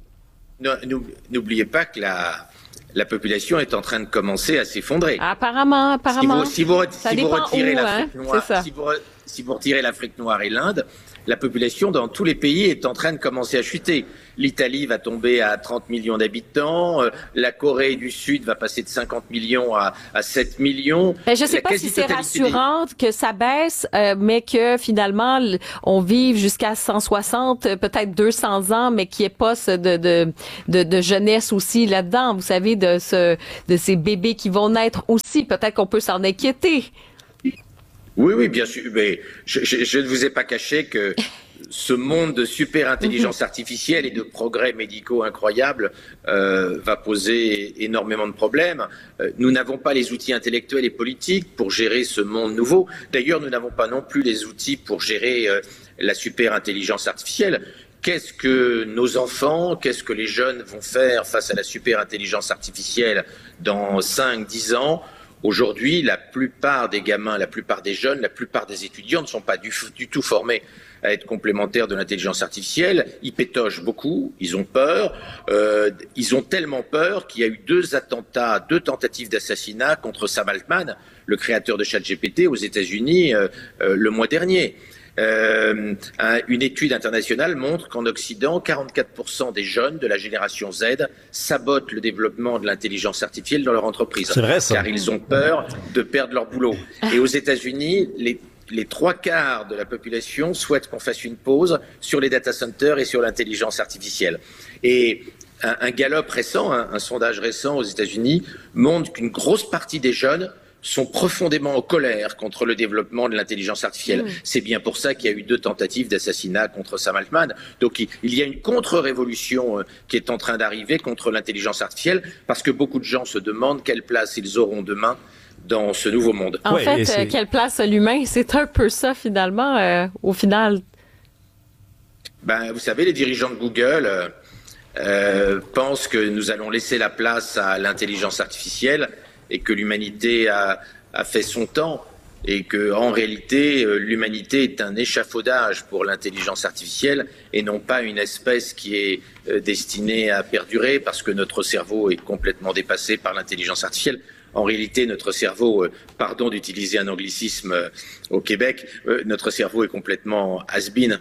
[SPEAKER 3] Non, n'oubliez pas que la, la population est en train de commencer à s'effondrer.
[SPEAKER 1] Apparemment, apparemment.
[SPEAKER 3] Si vous, si vous,
[SPEAKER 1] ça
[SPEAKER 3] si
[SPEAKER 1] dépend
[SPEAKER 3] vous retirez
[SPEAKER 1] où,
[SPEAKER 3] l'Afrique
[SPEAKER 1] hein?
[SPEAKER 3] noire,
[SPEAKER 1] C'est ça.
[SPEAKER 3] Si vous, si vous retirez l'Afrique noire et l'Inde, la population dans tous les pays est en train de commencer à chuter. L'Italie va tomber à trente millions d'habitants, euh, la Corée du Sud va passer de cinquante millions à, à sept millions.
[SPEAKER 1] Ben, je ne sais
[SPEAKER 3] la
[SPEAKER 1] pas si c'est
[SPEAKER 3] quasi-totalité
[SPEAKER 1] rassurant
[SPEAKER 3] des...
[SPEAKER 1] que ça baisse, euh, mais que finalement, on vive jusqu'à cent soixante, peut-être deux cents ans, mais qu'il n'y ait pas ce de, de, de, de jeunesse aussi là-dedans. Vous savez, de, ce, de ces bébés qui vont naître aussi. Peut-être qu'on peut s'en inquiéter.
[SPEAKER 3] Oui, oui, bien sûr. Mais je, je, je ne vous ai pas caché que ce monde de super intelligence artificielle et de progrès médicaux incroyables euh, va poser énormément de problèmes. Euh, nous n'avons pas les outils intellectuels et politiques pour gérer ce monde nouveau. D'ailleurs, nous n'avons pas non plus les outils pour gérer euh, la super intelligence artificielle. Qu'est-ce que nos enfants, qu'est-ce que les jeunes vont faire face à la super intelligence artificielle dans cinq, dix ans ? Aujourd'hui, la plupart des gamins, la plupart des jeunes, la plupart des étudiants ne sont pas du, du tout formés à être complémentaires de l'intelligence artificielle. Ils pétochent beaucoup, ils ont peur. Euh, ils ont tellement peur qu'il y a eu deux attentats, deux tentatives d'assassinat contre Sam Altman, le créateur de ChatGPT, aux États-Unis euh, euh, le mois dernier. Euh, un, une étude internationale montre qu'en Occident, quarante-quatre pour cent des jeunes de la génération Z sabotent le développement de l'intelligence artificielle dans leur entreprise.
[SPEAKER 12] C'est vrai, ça.
[SPEAKER 3] Car ils ont peur de perdre leur boulot. Et aux États-Unis, les, les trois quarts de la population souhaitent qu'on fasse une pause sur les data centers et sur l'intelligence artificielle. Et un, un Gallup récent, un, un sondage récent aux États-Unis, montre qu'une grosse partie des jeunes sont profondément en colère contre le développement de l'intelligence artificielle. Mmh. C'est bien pour ça qu'il y a eu deux tentatives d'assassinat contre Sam Altman. Donc il, il y a une contre-révolution euh, qui est en train d'arriver contre l'intelligence artificielle, parce que beaucoup de gens se demandent quelle place ils auront demain dans ce nouveau monde.
[SPEAKER 1] En
[SPEAKER 12] ouais,
[SPEAKER 1] fait, euh, quelle place a l'humain? C'est un peu ça finalement, euh, au final.
[SPEAKER 3] Ben, vous savez, les dirigeants de Google euh, euh, pensent que nous allons laisser la place à l'intelligence artificielle et que l'humanité a, a fait son temps, et que en réalité, euh, l'humanité est un échafaudage pour l'intelligence artificielle et non pas une espèce qui est euh, destinée à perdurer, parce que notre cerveau est complètement dépassé par l'intelligence artificielle. En réalité, notre cerveau, euh, pardon d'utiliser un anglicisme euh, au Québec, euh, notre cerveau est complètement has-been.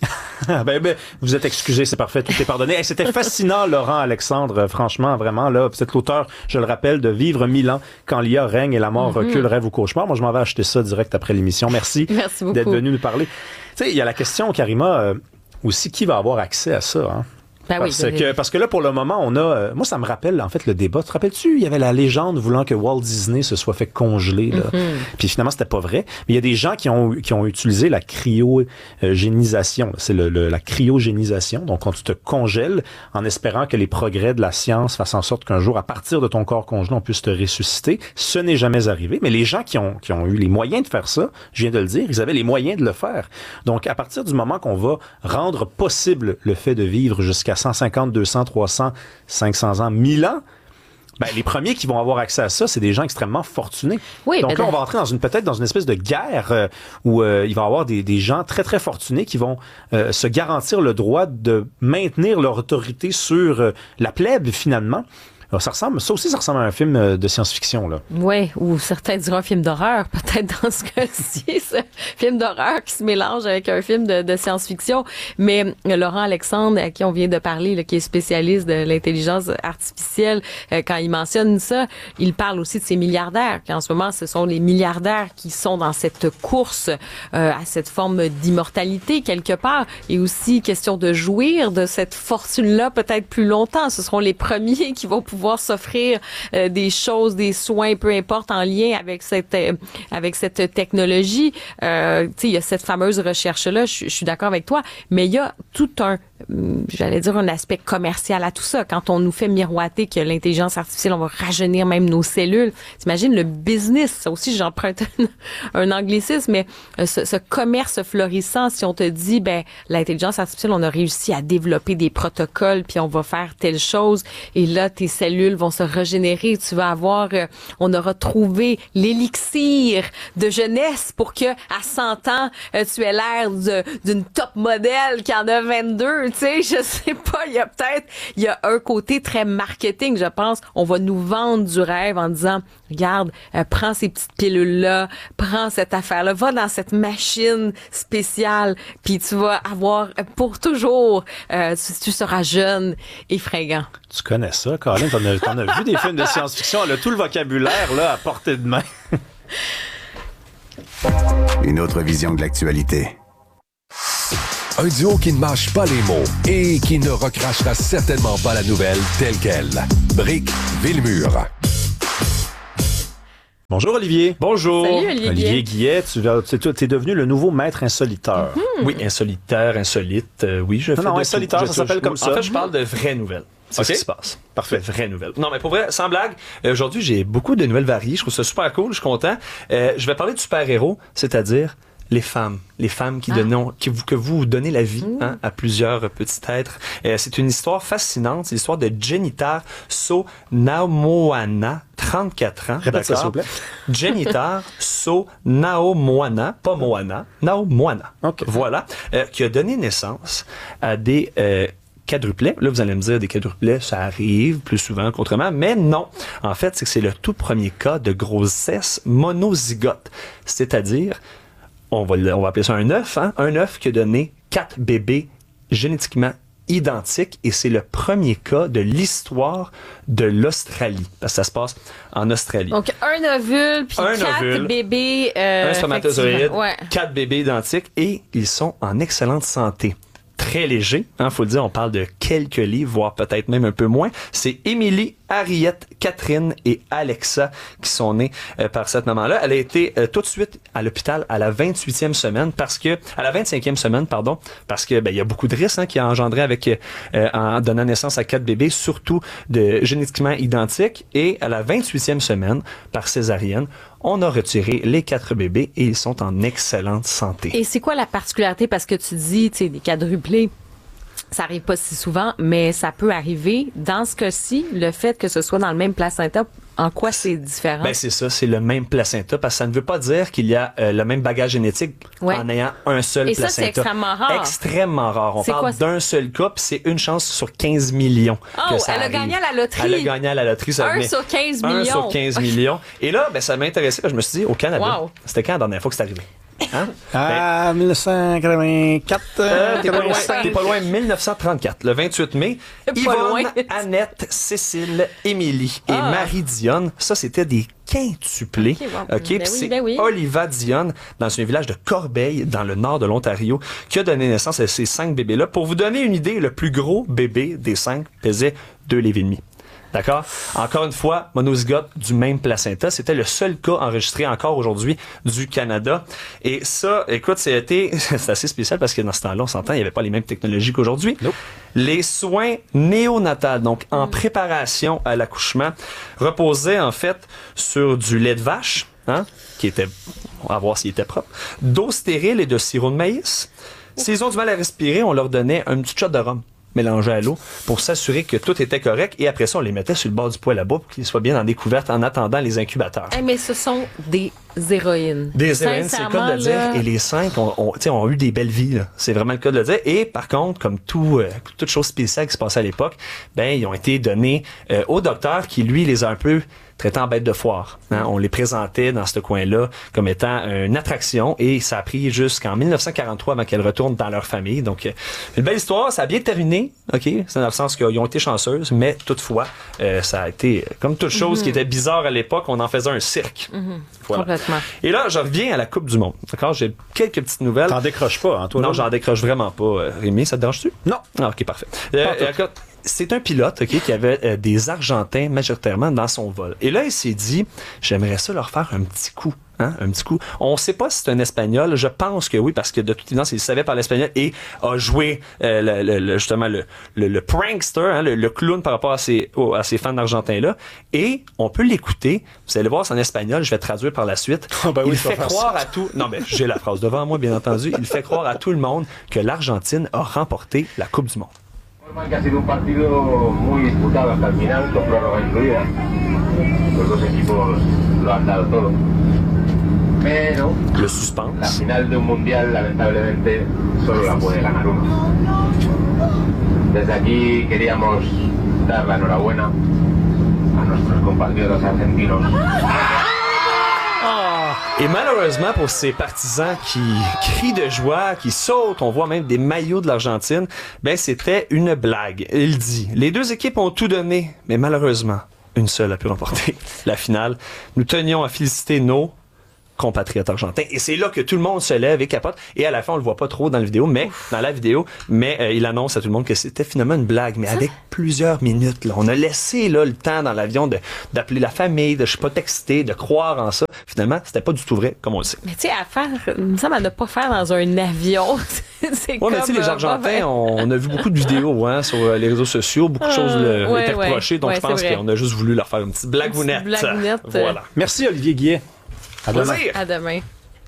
[SPEAKER 12] ben, ben, vous êtes excusé, c'est parfait, tout est pardonné. Hey, c'était fascinant, Laurent Alexandre, franchement, vraiment, là, vous êtes l'auteur, je le rappelle, de Vivre mille ans, quand l'I A règne et la mort mm-hmm. recule, rêve ou cauchemar. Moi, je m'en vais acheter ça direct après l'émission. Merci,
[SPEAKER 1] Merci beaucoup
[SPEAKER 12] d'être venu nous parler. Tu sais, il y a la question, Karima, euh, aussi, qui va avoir accès à ça, hein?
[SPEAKER 1] Ben
[SPEAKER 12] parce,
[SPEAKER 1] oui,
[SPEAKER 12] que, parce que là, pour le moment, on a... Euh, moi, ça me rappelle, en fait, le débat. Te rappelles-tu? Il y avait la légende voulant que Walt Disney se soit fait congeler. Là. Mm-hmm. Puis finalement, c'était pas vrai. Mais il y a des gens qui ont, qui ont utilisé la cryogénisation. C'est le, le, la cryogénisation. Donc, quand tu te congèles en espérant que les progrès de la science fassent en sorte qu'un jour, à partir de ton corps congelé, on puisse te ressusciter. Ce n'est jamais arrivé. Mais les gens qui ont, qui ont eu les moyens de faire ça, je viens de le dire, ils avaient les moyens de le faire. Donc, à partir du moment qu'on va rendre possible le fait de vivre jusqu'à cent cinquante, deux cents, trois cents, cinq cents ans, mille ans, ben, les premiers qui vont avoir accès à ça, c'est des gens extrêmement fortunés.
[SPEAKER 1] Oui,
[SPEAKER 12] Donc
[SPEAKER 1] ben
[SPEAKER 12] là, on va entrer dans une, peut-être dans une espèce de guerre euh, où euh, il va y avoir des, des gens très, très fortunés qui vont euh, se garantir le droit de maintenir leur autorité sur euh, la plèbe, finalement. Alors, ça ressemble, ça aussi, ça ressemble à un film de science-fiction, là.
[SPEAKER 1] Oui, ou certains diront un film d'horreur, peut-être dans ce cas-ci, ce film d'horreur qui se mélange avec un film de, de science-fiction. Mais Laurent Alexandre, à qui on vient de parler, là, qui est spécialiste de l'intelligence artificielle, euh, quand il mentionne ça, il parle aussi de ces milliardaires, qu'en ce moment, ce sont les milliardaires qui sont dans cette course euh, à cette forme d'immortalité, quelque part, et aussi question de jouir de cette fortune-là peut-être plus longtemps. Ce seront les premiers qui vont pouvoir pouvoir s'offrir euh, des choses, des soins, peu importe, en lien avec cette euh, avec cette technologie. Euh, tu sais, il y a cette fameuse recherche-là, je suis d'accord avec toi, mais il y a tout un, j'allais dire, un aspect commercial à tout ça. Quand on nous fait miroiter que l'intelligence artificielle, on va rajeunir même nos cellules, t'imagines le business, ça aussi, j'emprunte un, un anglicisme, mais euh, ce, ce commerce florissant, si on te dit, ben l'intelligence artificielle, on a réussi à développer des protocoles, puis on va faire telle chose, et là, tes cellules vont se régénérer, tu vas avoir, euh, on aura trouvé l'élixir de jeunesse pour que à cent ans, euh, tu aies l'air de, d'une top modèle qui en a vingt-deux. tu sais, je sais pas, il y a peut-être, il y a un côté très marketing, je pense. On va nous vendre du rêve en disant, regarde, euh, prends ces petites pilules-là, prends cette affaire-là, va dans cette machine spéciale, puis tu vas avoir pour toujours, euh, tu, tu seras jeune et fringant.
[SPEAKER 12] Tu connais ça, Colin? T'en as, t'en as vu des films de science-fiction, elle a tout le vocabulaire là à portée de main.
[SPEAKER 4] Une autre vision de l'actualité.
[SPEAKER 10] Un duo qui ne mâche pas les mots et qui ne recrachera certainement pas la nouvelle telle qu'elle. Brick Villemur.
[SPEAKER 12] Bonjour Olivier.
[SPEAKER 5] Bonjour.
[SPEAKER 1] Salut Olivier.
[SPEAKER 12] Olivier Guillet, tu es devenu le nouveau maître insoliteur.
[SPEAKER 5] Mm-hmm. Oui, insolitaire, insolite. Euh, oui, je
[SPEAKER 12] non,
[SPEAKER 5] fais
[SPEAKER 12] non,
[SPEAKER 5] de
[SPEAKER 12] insoliteur,
[SPEAKER 5] tout.
[SPEAKER 12] ça
[SPEAKER 5] Je
[SPEAKER 12] s'appelle
[SPEAKER 5] touche.
[SPEAKER 12] comme ça.
[SPEAKER 5] En fait, je parle de vraies nouvelles.
[SPEAKER 12] C'est
[SPEAKER 5] okay?
[SPEAKER 12] ce qui se passe.
[SPEAKER 5] Parfait. Vraies nouvelles. Non, mais pour vrai, sans blague, euh, aujourd'hui, j'ai beaucoup de nouvelles variées. Je trouve ça super cool. Je suis content. Euh, je vais parler de super-héros, c'est-à-dire les femmes. Les femmes qui, ah. donnent, qui vous, que vous donnez la vie mmh. hein, à plusieurs petits êtres. Euh, c'est une histoire fascinante. C'est l'histoire de Jenitar So Naomoana, trente-quatre ans.
[SPEAKER 12] Répète ça, s'il vous plaît.
[SPEAKER 5] Jenitar So Naomoana, pas Moana, Naomoana.
[SPEAKER 12] Okay.
[SPEAKER 5] Voilà. Euh, qui a donné naissance à des... Euh, quadruplets. Là, vous allez me dire, des quadruplets, ça arrive plus souvent qu'autrement, mais non. En fait, c'est que c'est le tout premier cas de grossesse monozygote. C'est-à-dire, on va, on va appeler ça un œuf, hein? Un œuf qui a donné quatre bébés génétiquement identiques, et c'est le premier cas de l'histoire de l'Australie. Parce que ça se passe en Australie.
[SPEAKER 1] Donc, un ovule, puis
[SPEAKER 5] un
[SPEAKER 1] quatre
[SPEAKER 5] ovule,
[SPEAKER 1] bébés... Euh,
[SPEAKER 5] un spermatozoïde,
[SPEAKER 1] ouais.
[SPEAKER 5] quatre bébés identiques, et ils sont en excellente santé. Très léger, hein, faut le dire, on parle de quelques livres, voire peut-être même un peu moins. C'est Émilie, Harriet, Catherine et Alexa qui sont nées euh, par cette maman-là. Elle a été euh, tout de suite à l'hôpital à la vingt-huitième semaine parce que, à la vingt-cinquième semaine, pardon, parce que ben il y a beaucoup de risques hein, qui a engendré avec euh, en donnant naissance à quatre bébés, surtout de génétiquement identiques. Et à la vingt-huitième semaine, par césarienne, on a retiré les quatre bébés et ils sont en excellente santé.
[SPEAKER 1] Et c'est quoi la particularité? Parce que tu dis, tu sais, des quadruplés, ça arrive pas si souvent, mais ça peut arriver. Dans ce cas-ci, le fait que ce soit dans le même placenta, en quoi c'est différent?
[SPEAKER 5] Ben c'est ça, c'est le même placenta, parce que ça ne veut pas dire qu'il y a euh, le même bagage génétique ouais. en ayant un seul
[SPEAKER 1] Et
[SPEAKER 5] placenta.
[SPEAKER 1] Et ça, c'est extrêmement rare.
[SPEAKER 5] Extrêmement rare. On
[SPEAKER 1] c'est
[SPEAKER 5] parle d'un seul cas, puis c'est une chance sur quinze millions
[SPEAKER 1] oh,
[SPEAKER 5] que ça
[SPEAKER 1] elle
[SPEAKER 5] arrive.
[SPEAKER 1] a gagné à la loterie.
[SPEAKER 5] Elle a gagné à la loterie. Ça
[SPEAKER 1] un
[SPEAKER 5] met
[SPEAKER 1] sur quinze millions.
[SPEAKER 5] Un sur quinze millions. Et là, ben, ça m'intéressait. Je me suis dit, au Canada, wow. c'était quand la dernière fois que c'est arrivé? Hein?
[SPEAKER 12] Ah, ben, dix-neuf cent quatre-vingt-quatre.
[SPEAKER 5] Euh, t'es, pas loin, t'es pas loin, dix-neuf cent trente-quatre, le vingt-huit mai. Yvonne, Annette, Cécile, Émilie et ah. Marie-Dionne, ça, c'était des quintuplés. OK, wow. okay?
[SPEAKER 1] Ben
[SPEAKER 5] c'est
[SPEAKER 1] oui, ben oui.
[SPEAKER 5] Oliva Dionne, dans un village de Corbeil, dans le nord de l'Ontario, qui a donné naissance à ces cinq bébés-là. Pour vous donner une idée, le plus gros bébé des cinq pesait deux livres et demi. D'accord? Encore une fois, monozygote du même placenta. C'était le seul cas enregistré encore aujourd'hui du Canada. Et ça, écoute, c'était, c'est assez spécial parce que dans ce temps-là, on s'entend, il n'y avait pas les mêmes technologies qu'aujourd'hui. Nope. Les soins néonatals, donc en préparation à l'accouchement, reposaient en fait sur du lait de vache, hein, qui était, on va voir s'il était propre, d'eau stérile et de sirop de maïs. S'ils ont du mal à respirer, on leur donnait un petit shot de rhum mélangé à l'eau pour s'assurer que tout était correct, et après ça, on les mettait sur le bord du poêle à bois pour qu'ils soient bien en découverte en attendant les incubateurs.
[SPEAKER 1] Hey, mais ce sont des héroïnes.
[SPEAKER 5] Des héroïnes, c'est le cas de le dire. Là... Et les cinq ont, ont, ont eu des belles vies. Là. C'est vraiment le cas de le dire. Et par contre, comme tout, euh, toute chose spéciale qui se passait à l'époque, ben ils ont été donnés euh, au docteur qui, lui, les a un peu traités en bêtes de foire. Hein? On les présentait dans ce coin-là comme étant une attraction, et ça a pris jusqu'en dix-neuf cent quarante-trois avant qu'elles retournent dans leur famille. Donc, euh, une belle histoire. Ça a bien terminé, ok, c'est dans le sens qu'ils ont été chanceuses, mais toutefois, euh, ça a été, comme toute chose mm-hmm. qui était bizarre à l'époque, on en faisait un cirque. Mm-hmm. Voilà. Complètement. Et là, je reviens à la Coupe du Monde. D'accord, j'ai quelques petites nouvelles.
[SPEAKER 12] T'en décroches pas, hein, toi?
[SPEAKER 5] Non, j'en décroche vraiment pas, euh, Rémi. Ça te dérange-tu?
[SPEAKER 12] Non.
[SPEAKER 5] Ah, ok, parfait. Euh, c'est un pilote, ok, qui avait euh, des Argentins majoritairement dans son vol. Et là, il s'est dit, j'aimerais ça leur faire un petit coup. Hein, un petit coup. On ne sait pas si c'est un Espagnol. Je pense que oui, parce que de toute évidence, il savait parler espagnol et a joué euh, le, le, le, justement le, le, le prankster, hein, le, le clown par rapport à ces, oh, à ces fans argentins-là. Et on peut l'écouter. Vous allez voir, c'est en espagnol. Je vais traduire par la suite.
[SPEAKER 12] Oh, ben
[SPEAKER 5] il
[SPEAKER 12] oui,
[SPEAKER 5] fait croire ça. à tout... Non, mais j'ai la phrase devant moi, bien entendu. Il fait croire à tout le monde que l'Argentine a remporté la Coupe du Monde.
[SPEAKER 7] Que ha sido un partido muy disputado hasta el final, con prórroga incluida. Los dos equipos lo han dado todo.
[SPEAKER 5] Le suspense.
[SPEAKER 7] La finale de un mundial, lamentablemente, solo la puede ganar uno. Desde aquí queríamos dar la enhorabuena a nuestros compatriotas argentinos.
[SPEAKER 5] Et malheureusement pour ces partisans qui crient de joie, qui sautent, on voit même des maillots de l'Argentine, ben c'était une blague. Il dit, les deux équipes ont tout donné, mais malheureusement, une seule a pu remporter la finale. Nous tenions à féliciter nos compatriotes argentins. Et c'est là que tout le monde se lève et capote. Et à la fin, on le voit pas trop dans la vidéo, mais Ouf. dans la vidéo, mais euh, il annonce à tout le monde que c'était finalement une blague, mais ça? avec plusieurs minutes. Là, on a laissé là le temps dans l'avion de d'appeler la famille, de je sais pas texter, de croire en ça. Finalement, c'était pas du tout vrai, comme on le sait.
[SPEAKER 1] Mais tu sais, à faire, il me semble à ne pas faire dans un avion. c'est
[SPEAKER 5] ouais,
[SPEAKER 1] comme
[SPEAKER 5] mais tu sais, les Argentins, on, on a vu beaucoup de vidéos hein, sur les réseaux sociaux, beaucoup de choses euh, ouais, étaient ouais. reprochées, donc ouais, je pense qu'on a juste voulu leur faire une petite blagounette.
[SPEAKER 1] Une petite blagounette.
[SPEAKER 5] Voilà.
[SPEAKER 12] Merci Olivier Guillet. À demain.
[SPEAKER 1] À demain.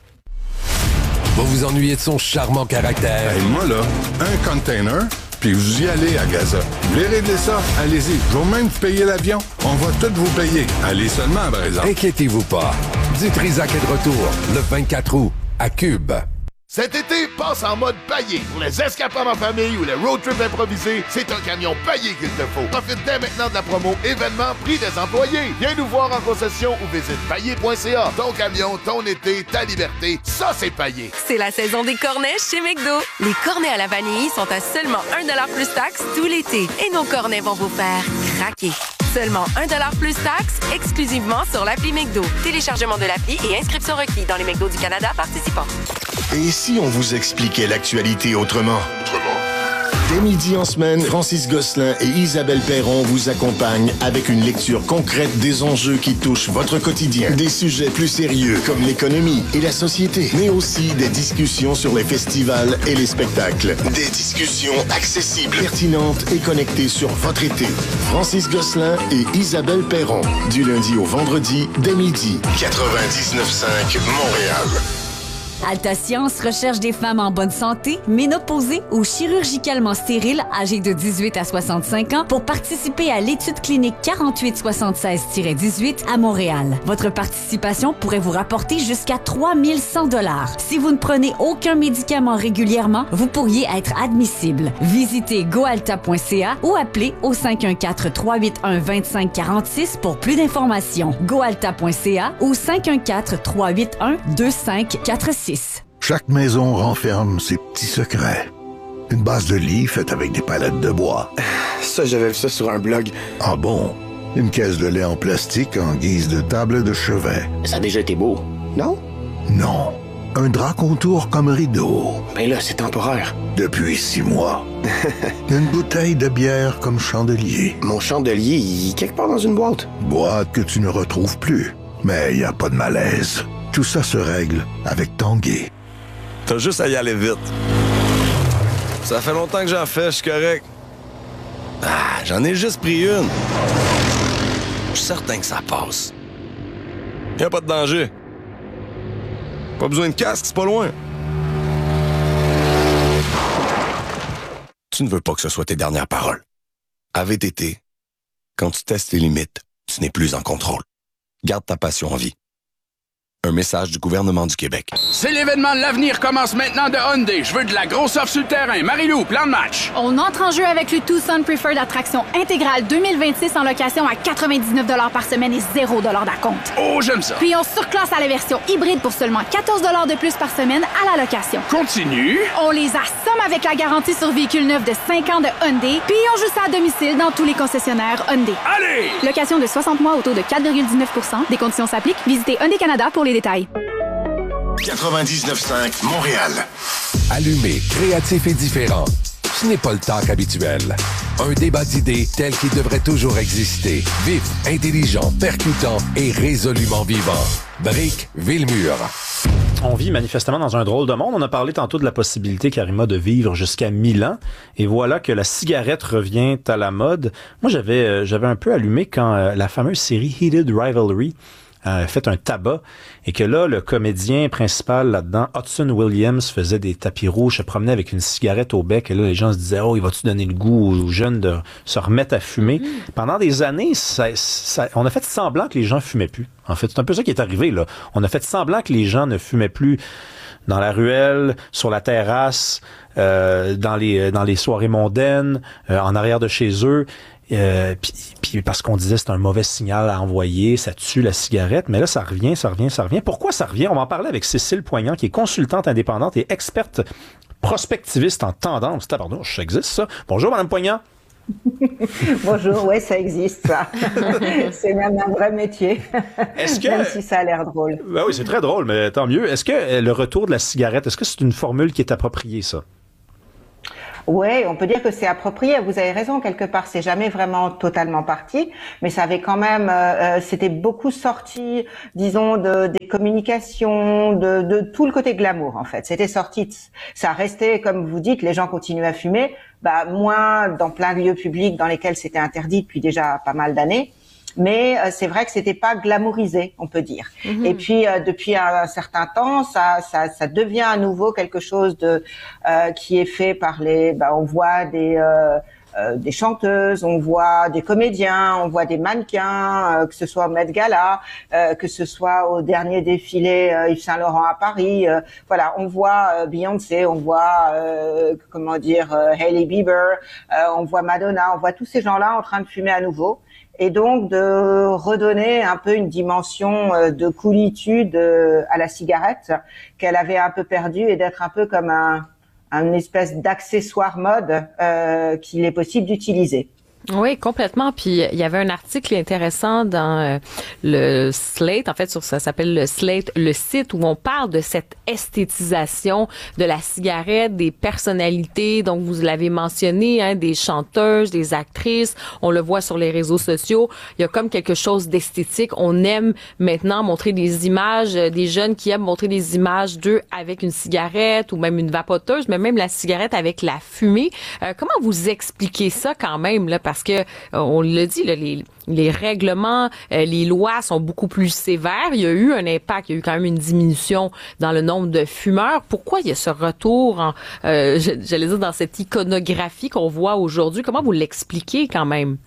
[SPEAKER 10] Vous vous ennuyez de son charmant caractère.
[SPEAKER 8] Hey, moi, là, un container, puis vous y allez à Gaza. Vous voulez régler ça? Allez-y. Je vais même payer l'avion. On va tout vous payer. Allez seulement, par exemple.
[SPEAKER 10] Inquiétez-vous pas. Du Trisac est de retour le vingt-quatre août à Cube.
[SPEAKER 11] Cet été, passe en mode paillé. Pour les escapades en famille ou les road trips improvisés, c'est un camion paillé qu'il te faut. Profite dès maintenant de la promo événement prix des employés. Viens nous voir en concession ou visite paillé point c a. Ton camion, ton été, ta liberté, ça c'est paillé.
[SPEAKER 9] C'est la saison des cornets chez McDo. Les cornets à la vanille sont à seulement un dollar plus taxe tout l'été. Et nos cornets vont vous faire craquer. Seulement un dollar plus taxe, exclusivement sur l'appli McDo. Téléchargement de l'appli et inscription requis dans les McDo du Canada participants.
[SPEAKER 11] Et si on vous expliquait l'actualité autrement? Autrement. Dès midi en semaine, Francis Gosselin et Isabelle Perron vous accompagnent avec une lecture concrète des enjeux qui touchent votre quotidien. Des sujets plus sérieux comme l'économie et la société, mais aussi des discussions sur les festivals et les spectacles. Des discussions accessibles, pertinentes et connectées sur votre été. Francis Gosselin et Isabelle Perron, du lundi au vendredi, dès midi. quatre-vingt-dix-neuf cinq Montréal.
[SPEAKER 17] Alta Science recherche des femmes en bonne santé, ménopausées ou chirurgicalement stériles âgées de dix-huit à soixante-cinq ans pour participer à l'étude clinique quarante-huit soixante-seize dix-huit à Montréal. Votre participation pourrait vous rapporter jusqu'à trois mille cent dollars. Si vous ne prenez aucun médicament régulièrement, vous pourriez être admissible. Visitez goalta point c a ou appelez au cinq un quatre, trois huit un, deux cinq quatre six pour plus d'informations. goalta point c a ou cinq un quatre, trois huit un, deux cinq quatre six.
[SPEAKER 13] Chaque maison renferme ses petits secrets. Une base de lit faite avec des palettes de bois.
[SPEAKER 14] Ça, j'avais vu ça sur un blog.
[SPEAKER 13] Ah bon? Une caisse de lait en plastique en guise de table de chevet.
[SPEAKER 14] Ça a déjà été beau, non?
[SPEAKER 13] Non. Un drap contour comme rideau.
[SPEAKER 14] Ben là, c'est temporaire.
[SPEAKER 13] Depuis six mois. Une bouteille de bière comme chandelier.
[SPEAKER 14] Mon chandelier, il est quelque part dans une boîte.
[SPEAKER 13] Boîte que tu ne retrouves plus. Mais il n'y a pas de malaise. Tout ça se règle avec Tanguay.
[SPEAKER 16] T'as juste à y aller vite. Ça fait longtemps que j'en fais, je suis correct. Ah, j'en ai juste pris une. Je suis certain que ça passe. Y a pas de danger. Pas besoin de casque, c'est pas loin. Tu ne veux pas que ce soit tes dernières paroles. À V T T, quand tu testes les limites, tu n'es plus en contrôle. Garde ta passion en vie. Un message du gouvernement du Québec.
[SPEAKER 26] C'est l'événement de l'avenir commence maintenant de Hyundai. Je veux de la grosse offre sur le terrain. Marie-Lou, plan de match.
[SPEAKER 27] On entre en jeu avec le Tucson Preferred Attraction intégrale deux mille vingt-six en location à quatre-vingt-dix-neuf dollars par semaine et zéro dollars d'acompte.
[SPEAKER 26] Oh, j'aime ça.
[SPEAKER 27] Puis on surclasse à la version hybride pour seulement quatorze dollars de plus par semaine à la location.
[SPEAKER 26] Continue.
[SPEAKER 27] On les assomme avec la garantie sur véhicule neuf de cinq ans de Hyundai. Puis on joue ça à domicile dans tous les concessionnaires Hyundai.
[SPEAKER 26] Allez!
[SPEAKER 27] Location de soixante mois au taux de quatre virgule dix-neuf pour cent. Des conditions s'appliquent. Visitez Hyundai Canada pour les détails.
[SPEAKER 11] quatre-vingt-dix-neuf cinq Montréal.
[SPEAKER 10] Allumé, créatif et différent. Ce n'est pas le talk habituel. Un débat d'idées tel qu'il devrait toujours exister. Vif, intelligent, percutant et résolument vivant. Brick Villemur.
[SPEAKER 12] On vit manifestement dans un drôle de monde. On a parlé tantôt de la possibilité, Karima, de vivre jusqu'à mille ans. Et voilà que la cigarette revient à la mode. Moi, j'avais, euh, j'avais un peu allumé quand euh, la fameuse série Heated Rivalry a fait un tabac et que là, le comédien principal là-dedans, Hudson Williams, faisait des tapis rouges, se promenait avec une cigarette au bec et là, les gens se disaient « Oh, il va-tu donner le goût aux jeunes de se remettre à fumer? Mm-hmm. » Pendant des années, ça, ça, on a fait semblant que les gens fumaient plus. En fait, c'est un peu ça qui est arrivé, là. On a fait semblant que les gens ne fumaient plus dans la ruelle, sur la terrasse, euh, dans les dans les soirées mondaines, euh, en arrière de chez eux. Euh, puis, puis parce qu'on disait c'est un mauvais signal à envoyer, ça tue la cigarette, mais là ça revient, ça revient, ça revient. Pourquoi ça revient? On va en parler avec Cécile Poignant, qui est consultante indépendante et experte prospectiviste en tendance. Tabarnouche, ça existe ça. Bonjour Madame Poignant.
[SPEAKER 6] Bonjour, ouais, ça existe, ça. C'est même un vrai métier.
[SPEAKER 12] Est-ce que...
[SPEAKER 6] Même si ça a l'air drôle.
[SPEAKER 12] Ben oui, c'est très drôle, mais tant mieux. Est-ce que le retour de la cigarette, est-ce que c'est une formule qui est appropriée, ça?
[SPEAKER 6] Oui, on peut dire que c'est approprié. Vous avez raison, quelque part, c'est jamais vraiment totalement parti, mais ça avait quand même, euh, c'était beaucoup sorti, disons, de des communications, de, de tout le côté glamour en fait. C'était sorti, ça restait, comme vous dites, les gens continuaient à fumer, bah moins dans plein de lieux publics dans lesquels c'était interdit depuis déjà pas mal d'années. Mais euh, c'est vrai que c'était pas glamourisé, on peut dire. Mm-hmm. Et puis euh, depuis un, un certain temps, ça, ça, ça devient à nouveau quelque chose de euh, qui est fait par les. Bah, on voit des euh, euh, des chanteuses, on voit des comédiens, on voit des mannequins, euh, que ce soit au Met Gala, euh, que ce soit au dernier défilé euh, Yves Saint Laurent à Paris. Euh, voilà, on voit euh, Beyoncé, on voit euh, comment dire euh, Hailey Bieber, euh, on voit Madonna, on voit tous ces gens-là en train de fumer à nouveau. Et donc de redonner un peu une dimension de coolitude à la cigarette qu'elle avait un peu perdue et d'être un peu comme un, un espèce d'accessoire mode euh, qu'il est possible d'utiliser.
[SPEAKER 1] Oui, complètement. Puis il y avait un article intéressant dans euh, le Slate, en fait, sur ça s'appelle le Slate, le site où on parle de cette esthétisation de la cigarette, des personnalités. Donc vous l'avez mentionné, hein, des chanteuses, des actrices. On le voit sur les réseaux sociaux. Il y a comme quelque chose d'esthétique. On aime maintenant montrer des images, des jeunes qui aiment montrer des images d'eux avec une cigarette ou même une vapoteuse, mais même la cigarette avec la fumée. Euh, comment vous expliquez ça quand même là? Parce que euh, on le dit, là, les, les règlements, euh, les lois sont beaucoup plus sévères. Il y a eu un impact, il y a eu quand même une diminution dans le nombre de fumeurs. Pourquoi il y a ce retour, en, euh, j'allais dire, dans cette iconographie qu'on voit aujourd'hui? Comment vous l'expliquez quand même?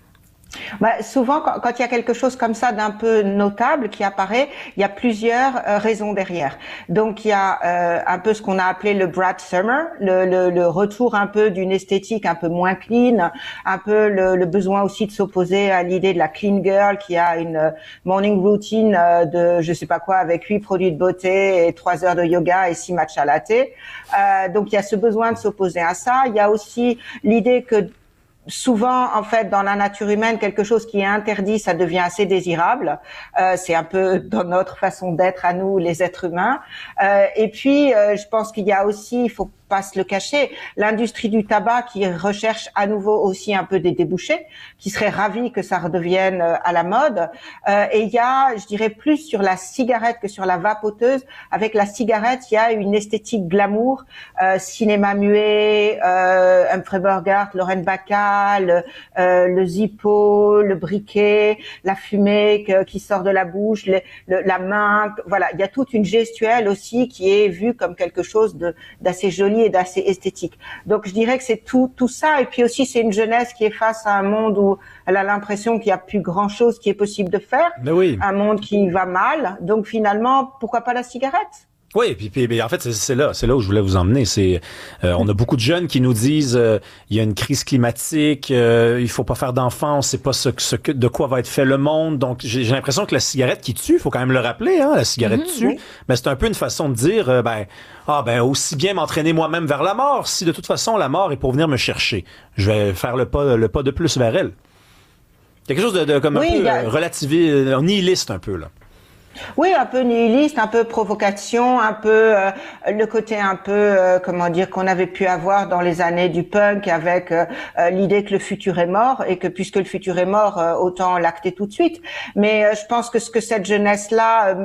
[SPEAKER 6] Bah, souvent, quand, quand il y a quelque chose comme ça d'un peu notable qui apparaît, il y a plusieurs euh, raisons derrière. Donc, il y a euh, un peu ce qu'on a appelé le Brad Summer, le, le, le retour un peu d'une esthétique un peu moins clean, un peu le, le besoin aussi de s'opposer à l'idée de la clean girl qui a une morning routine euh, de je sais pas quoi avec huit produits de beauté et trois heures de yoga et six matchs à latte. Euh, donc, il y a ce besoin de s'opposer à ça. Il y a aussi l'idée que souvent, en fait, dans la nature humaine, quelque chose qui est interdit, ça devient assez désirable. Euh, c'est un peu dans notre façon d'être à nous, les êtres humains. Euh, et puis, euh, je pense qu'il y a aussi, il faut pas se le cacher, l'industrie du tabac qui recherche à nouveau aussi un peu des débouchés, qui serait ravie que ça redevienne à la mode. Euh, et il y a, je dirais, plus sur la cigarette que sur la vapoteuse. Avec la cigarette, il y a une esthétique glamour, euh, cinéma muet, euh, Humphrey Bogart, Lorraine Bacall, euh, le Zippo, le briquet, la fumée que, qui sort de la bouche, le, le, la main. Voilà, il y a toute une gestuelle aussi qui est vue comme quelque chose de d'assez joli et d'assez esthétique. Donc je dirais que c'est tout tout ça, et puis aussi c'est une jeunesse qui est face à un monde où elle a l'impression qu'il y a plus grand chose qui est possible de faire,
[SPEAKER 12] mais oui.
[SPEAKER 6] Un monde qui va mal, donc finalement pourquoi pas la cigarette?
[SPEAKER 12] Oui, puis, puis, puis en fait c'est, c'est là, c'est là où je voulais vous emmener. C'est, euh, on a beaucoup de jeunes qui nous disent euh, il y a une crise climatique, euh, il faut pas faire d'enfants, on sait pas ce, ce que, de quoi va être fait le monde. Donc j'ai, j'ai l'impression que la cigarette qui tue, faut quand même le rappeler, hein, la cigarette
[SPEAKER 6] Mm-hmm,
[SPEAKER 12] tue.
[SPEAKER 6] oui.
[SPEAKER 12] Mais c'est un peu une façon de dire euh, ben ah ben aussi bien m'entraîner moi-même vers la mort. Si de toute façon la mort est pour venir me chercher, je vais faire le pas le pas de plus vers elle. Quelque chose de, de comme
[SPEAKER 6] Oui,
[SPEAKER 12] un peu
[SPEAKER 6] a...
[SPEAKER 12] euh, relativiste, nihiliste un peu là.
[SPEAKER 6] Oui, un peu nihiliste, un peu provocation, un peu euh, le côté un peu, euh, comment dire, qu'on avait pu avoir dans les années du punk avec euh, euh, l'idée que le futur est mort et que puisque le futur est mort, euh, autant l'acter tout de suite. Mais euh, je pense que ce que cette jeunesse-là... Euh,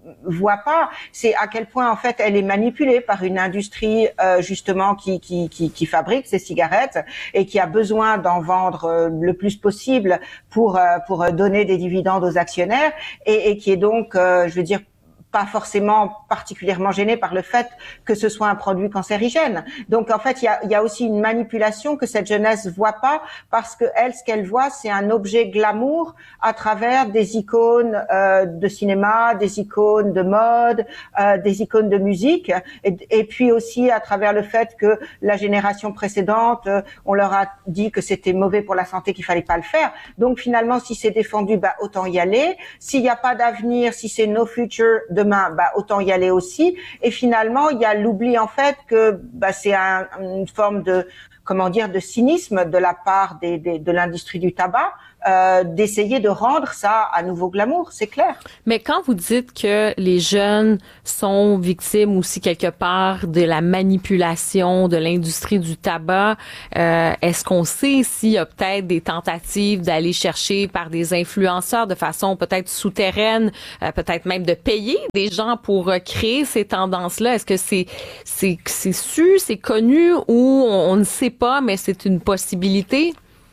[SPEAKER 6] voit pas, c'est à quel point en fait elle est manipulée par une industrie euh, justement qui, qui qui qui fabrique ces cigarettes et qui a besoin d'en vendre euh, le plus possible pour euh, pour donner des dividendes aux actionnaires et, et qui est donc, euh, je veux dire, pas forcément particulièrement gêné par le fait que ce soit un produit cancérigène. Donc en fait, il y a, il y a aussi une manipulation que cette jeunesse voit pas parce que elle, ce qu'elle voit, c'est un objet glamour à travers des icônes euh, de cinéma, des icônes de mode, euh, des icônes de musique, et, et puis aussi à travers le fait que la génération précédente, euh, on leur a dit que c'était mauvais pour la santé, qu'il fallait pas le faire. Donc finalement, si c'est défendu, bah autant y aller. S'il n'y a pas d'avenir, si c'est no future demain, bah autant y aller aussi. Et finalement, il y a l'oubli en fait que bah c'est un, une forme de comment dire de cynisme de la part des, des de l'industrie du tabac. Euh, d'essayer de rendre ça à nouveau glamour, c'est clair.
[SPEAKER 1] Mais quand vous dites que les jeunes sont victimes aussi quelque part de la manipulation de l'industrie du tabac, euh, est-ce qu'on sait s'il y a peut-être des tentatives d'aller chercher par des influenceurs de façon peut-être souterraine, euh, peut-être même de payer des gens pour euh, créer ces tendances-là? Est-ce que c'est c'est c'est su, c'est connu ou on, on ne sait pas, mais c'est une possibilité?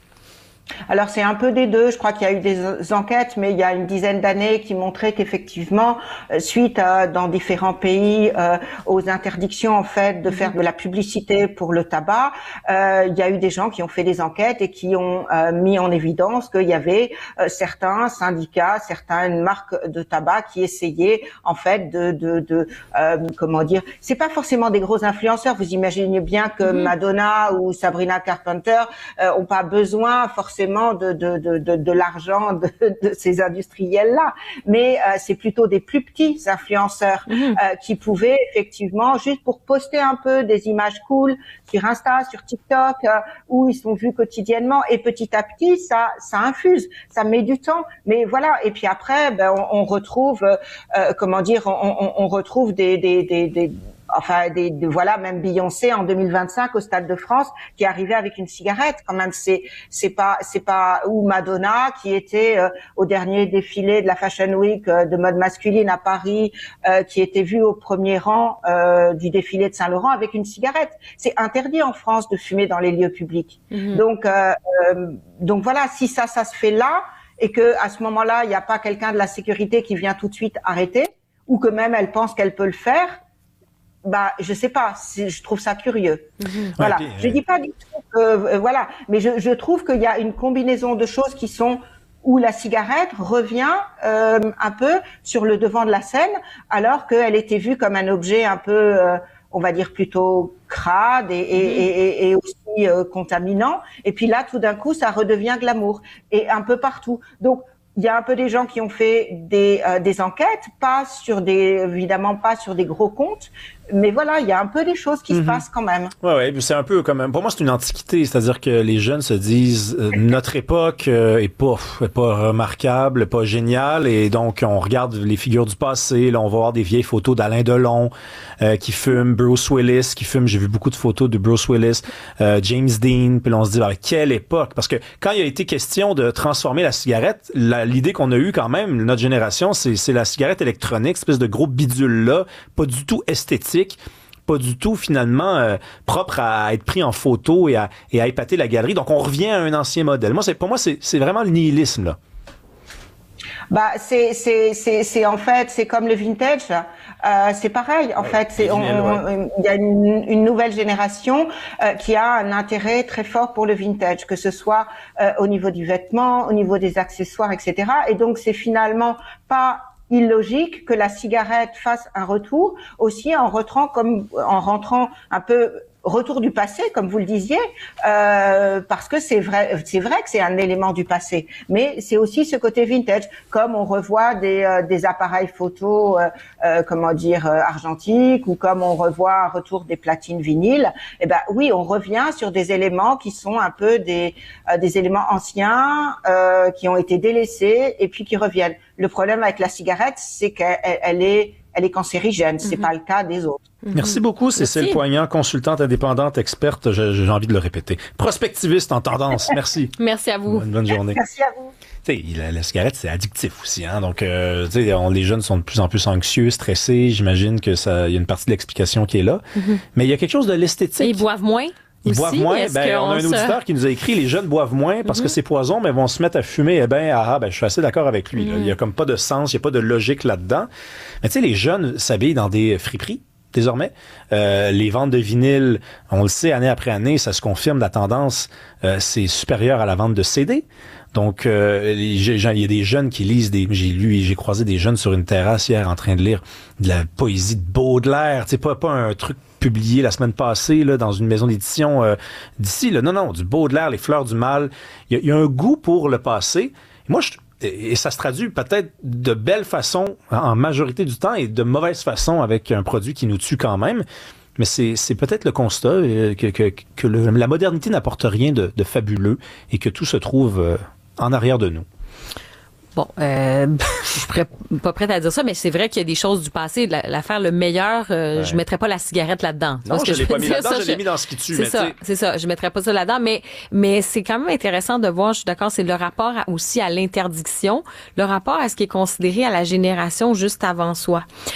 [SPEAKER 6] Alors c'est un peu des deux. Je crois qu'il y a eu des enquêtes, mais il y a une dizaine d'années qui montraient qu'effectivement, suite à, dans différents pays euh, aux interdictions en fait de faire de la publicité pour le tabac, euh, il y a eu des gens qui ont fait des enquêtes et qui ont euh, mis en évidence qu'il y avait euh, certains syndicats, certaines marques de tabac qui essayaient en fait de, de, de euh, comment dire, c'est pas forcément des gros influenceurs. Vous imaginez bien que mm-hmm. Madonna ou Sabrina Carpenter euh, ont pas besoin forcément de de de de, de l'argent de, de ces industriels là, mais euh, c'est plutôt des plus petits influenceurs mmh. euh, qui pouvaient effectivement juste pour poster un peu des images cool sur Insta, sur TikTok euh, où ils sont vus quotidiennement et petit à petit ça ça infuse, ça met du temps, mais voilà. Et puis après ben on, on retrouve euh, comment dire on, on, on retrouve des des des, des enfin des, de, voilà même Beyoncé en deux mille vingt-cinq au Stade de France qui est arrivée avec une cigarette quand même. C'est c'est pas c'est pas ou Madonna qui était euh, au dernier défilé de la Fashion Week euh, de mode masculine à Paris euh, qui était vue au premier rang euh, du défilé de Saint-Laurent avec une cigarette. C'est interdit en France de fumer dans les lieux publics. Mm-hmm. Donc euh, euh, donc voilà, si ça ça se fait là et que à ce moment-là il n'y a pas quelqu'un de la sécurité qui vient tout de suite arrêter ou que même elle pense qu'elle peut le faire. Bah, je sais pas, je trouve ça curieux. Mmh. Voilà, ouais, puis, je euh... dis pas du tout que euh, voilà, mais je, je trouve qu'il y a une combinaison de choses qui sont où la cigarette revient euh, un peu sur le devant de la scène, alors qu'elle était vue comme un objet un peu, euh, on va dire plutôt crade et, et, mmh. et, et, et aussi euh, contaminant. Et puis là, tout d'un coup, ça redevient glamour et un peu partout. Donc il y a un peu des gens qui ont fait des euh, des enquêtes, pas sur des évidemment pas sur des gros comptes, mais voilà, il y a un peu des choses qui mm-hmm. se passent quand même.
[SPEAKER 12] Ouais, ouais, c'est un peu comme pour moi c'est une antiquité, c'est-à-dire que les jeunes se disent euh, notre époque euh, est pas est pas remarquable, pas géniale, et donc on regarde les figures du passé, là on va voir des vieilles photos d'Alain Delon euh, qui fume, Bruce Willis qui fume, j'ai vu beaucoup de photos de Bruce Willis, euh, James Dean, puis là on se dit bah, quelle époque, parce que quand il a été question de transformer la cigarette, la, l'idée qu'on a eue quand même notre génération, c'est c'est la cigarette électronique, espèce de gros bidule là, pas du tout esthétique, pas du tout finalement euh, propre à être pris en photo et à, et à épater la galerie. Donc on revient à un ancien modèle. Moi, c'est pour moi, c'est, c'est vraiment le nihilisme là.
[SPEAKER 6] Bah c'est c'est c'est c'est en fait c'est comme le vintage. Euh, c'est pareil. En ouais, fait, c'est on, on, il y a une, une nouvelle génération euh, qui a un intérêt très fort pour le vintage, que ce soit euh, au niveau du vêtement, au niveau des accessoires, et cetera. Et donc c'est finalement pas illogique que la cigarette fasse un retour aussi en rentrant comme en rentrant un peu retour du passé, comme vous le disiez, euh, parce que c'est vrai, c'est vrai que c'est un élément du passé, mais c'est aussi ce côté vintage, comme on revoit des euh, des appareils photo, euh, euh, comment dire, euh, argentiques, ou comme on revoit un retour des platines vinyles. Eh ben oui, on revient sur des éléments qui sont un peu des euh, des éléments anciens euh, qui ont été délaissés et puis qui reviennent. Le problème avec la cigarette, c'est qu'elle elle est elle est cancérigène. C'est mm-hmm. pas le cas des autres.
[SPEAKER 12] Merci beaucoup, Cécile Poignant, consultante indépendante, experte, j'ai, j'ai envie de le répéter. Prospectiviste en tendance, merci.
[SPEAKER 1] Merci à vous.
[SPEAKER 12] Bonne, bonne journée.
[SPEAKER 6] Merci à vous.
[SPEAKER 12] Tu sais, la, la cigarette, c'est addictif aussi, hein. Donc, euh, tu sais, on- les jeunes sont de plus en plus anxieux, stressés. J'imagine que ça, il y a une partie de l'explication qui est là.
[SPEAKER 1] Mhm.
[SPEAKER 12] Mais il y a quelque chose de l'esthétique.
[SPEAKER 1] Et ils boivent moins.
[SPEAKER 12] Ils
[SPEAKER 1] aussi,
[SPEAKER 12] boivent moins.
[SPEAKER 1] est-ce
[SPEAKER 12] Ben, on a un
[SPEAKER 1] qu'on se-
[SPEAKER 12] auditeur qui nous a écrit, les jeunes boivent moins parce
[SPEAKER 1] Mhm.
[SPEAKER 12] que c'est poison, mais vont se mettre à fumer. Eh ben, ah, ah, ben, je suis assez d'accord avec lui, là.
[SPEAKER 1] Mhm.
[SPEAKER 12] Il y a comme pas de sens, il y a pas de logique là-dedans. Mais tu sais, les jeunes s'habillent dans des friperies. Désormais, euh, les ventes de vinyle, on le sait, année après année, ça se confirme, la tendance, euh, c'est supérieur à la vente de C D. Donc, euh, les gens- il y a des jeunes qui lisent des... J'ai lu, j'ai croisé des jeunes sur une terrasse hier en train de lire de la poésie de Baudelaire. Tu sais, pas, pas un truc publié la semaine passée là, dans une maison d'édition euh, d'ici. Là. Non, non, du Baudelaire, Les Fleurs du Mal. Il y a, il y a un goût pour le passé. Et moi, je... Et et ça se traduit peut-être de belle façon en majorité du temps et de mauvaise façon avec un produit qui nous tue quand même. Mais c'est, c'est peut-être le constat euh, que, que, que le- la modernité n'apporte rien de, de fabuleux et que tout se trouve euh, en arrière de nous.
[SPEAKER 1] Bon, euh, je suis prêt- pas prête à dire ça, mais c'est vrai qu'il y a des choses du passé. La- L'affaire le meilleur, euh,
[SPEAKER 12] Ouais.
[SPEAKER 1] je mettrais pas la cigarette là-dedans. Tu
[SPEAKER 12] Non,
[SPEAKER 1] vois ce
[SPEAKER 12] je
[SPEAKER 1] que
[SPEAKER 12] l'ai
[SPEAKER 1] veux
[SPEAKER 12] pas mis
[SPEAKER 1] dire?
[SPEAKER 12] là-dedans,
[SPEAKER 1] Ça,
[SPEAKER 12] je l'ai mis dans ce qui tue,
[SPEAKER 1] C'est
[SPEAKER 12] mais
[SPEAKER 1] ça,
[SPEAKER 12] tu sais-
[SPEAKER 1] c'est ça. Je mettrais pas ça là-dedans, mais mais c'est quand même intéressant de voir. Je suis d'accord, c'est le rapport à- aussi à l'interdiction, le rapport à ce qui est considéré à la génération juste avant soi.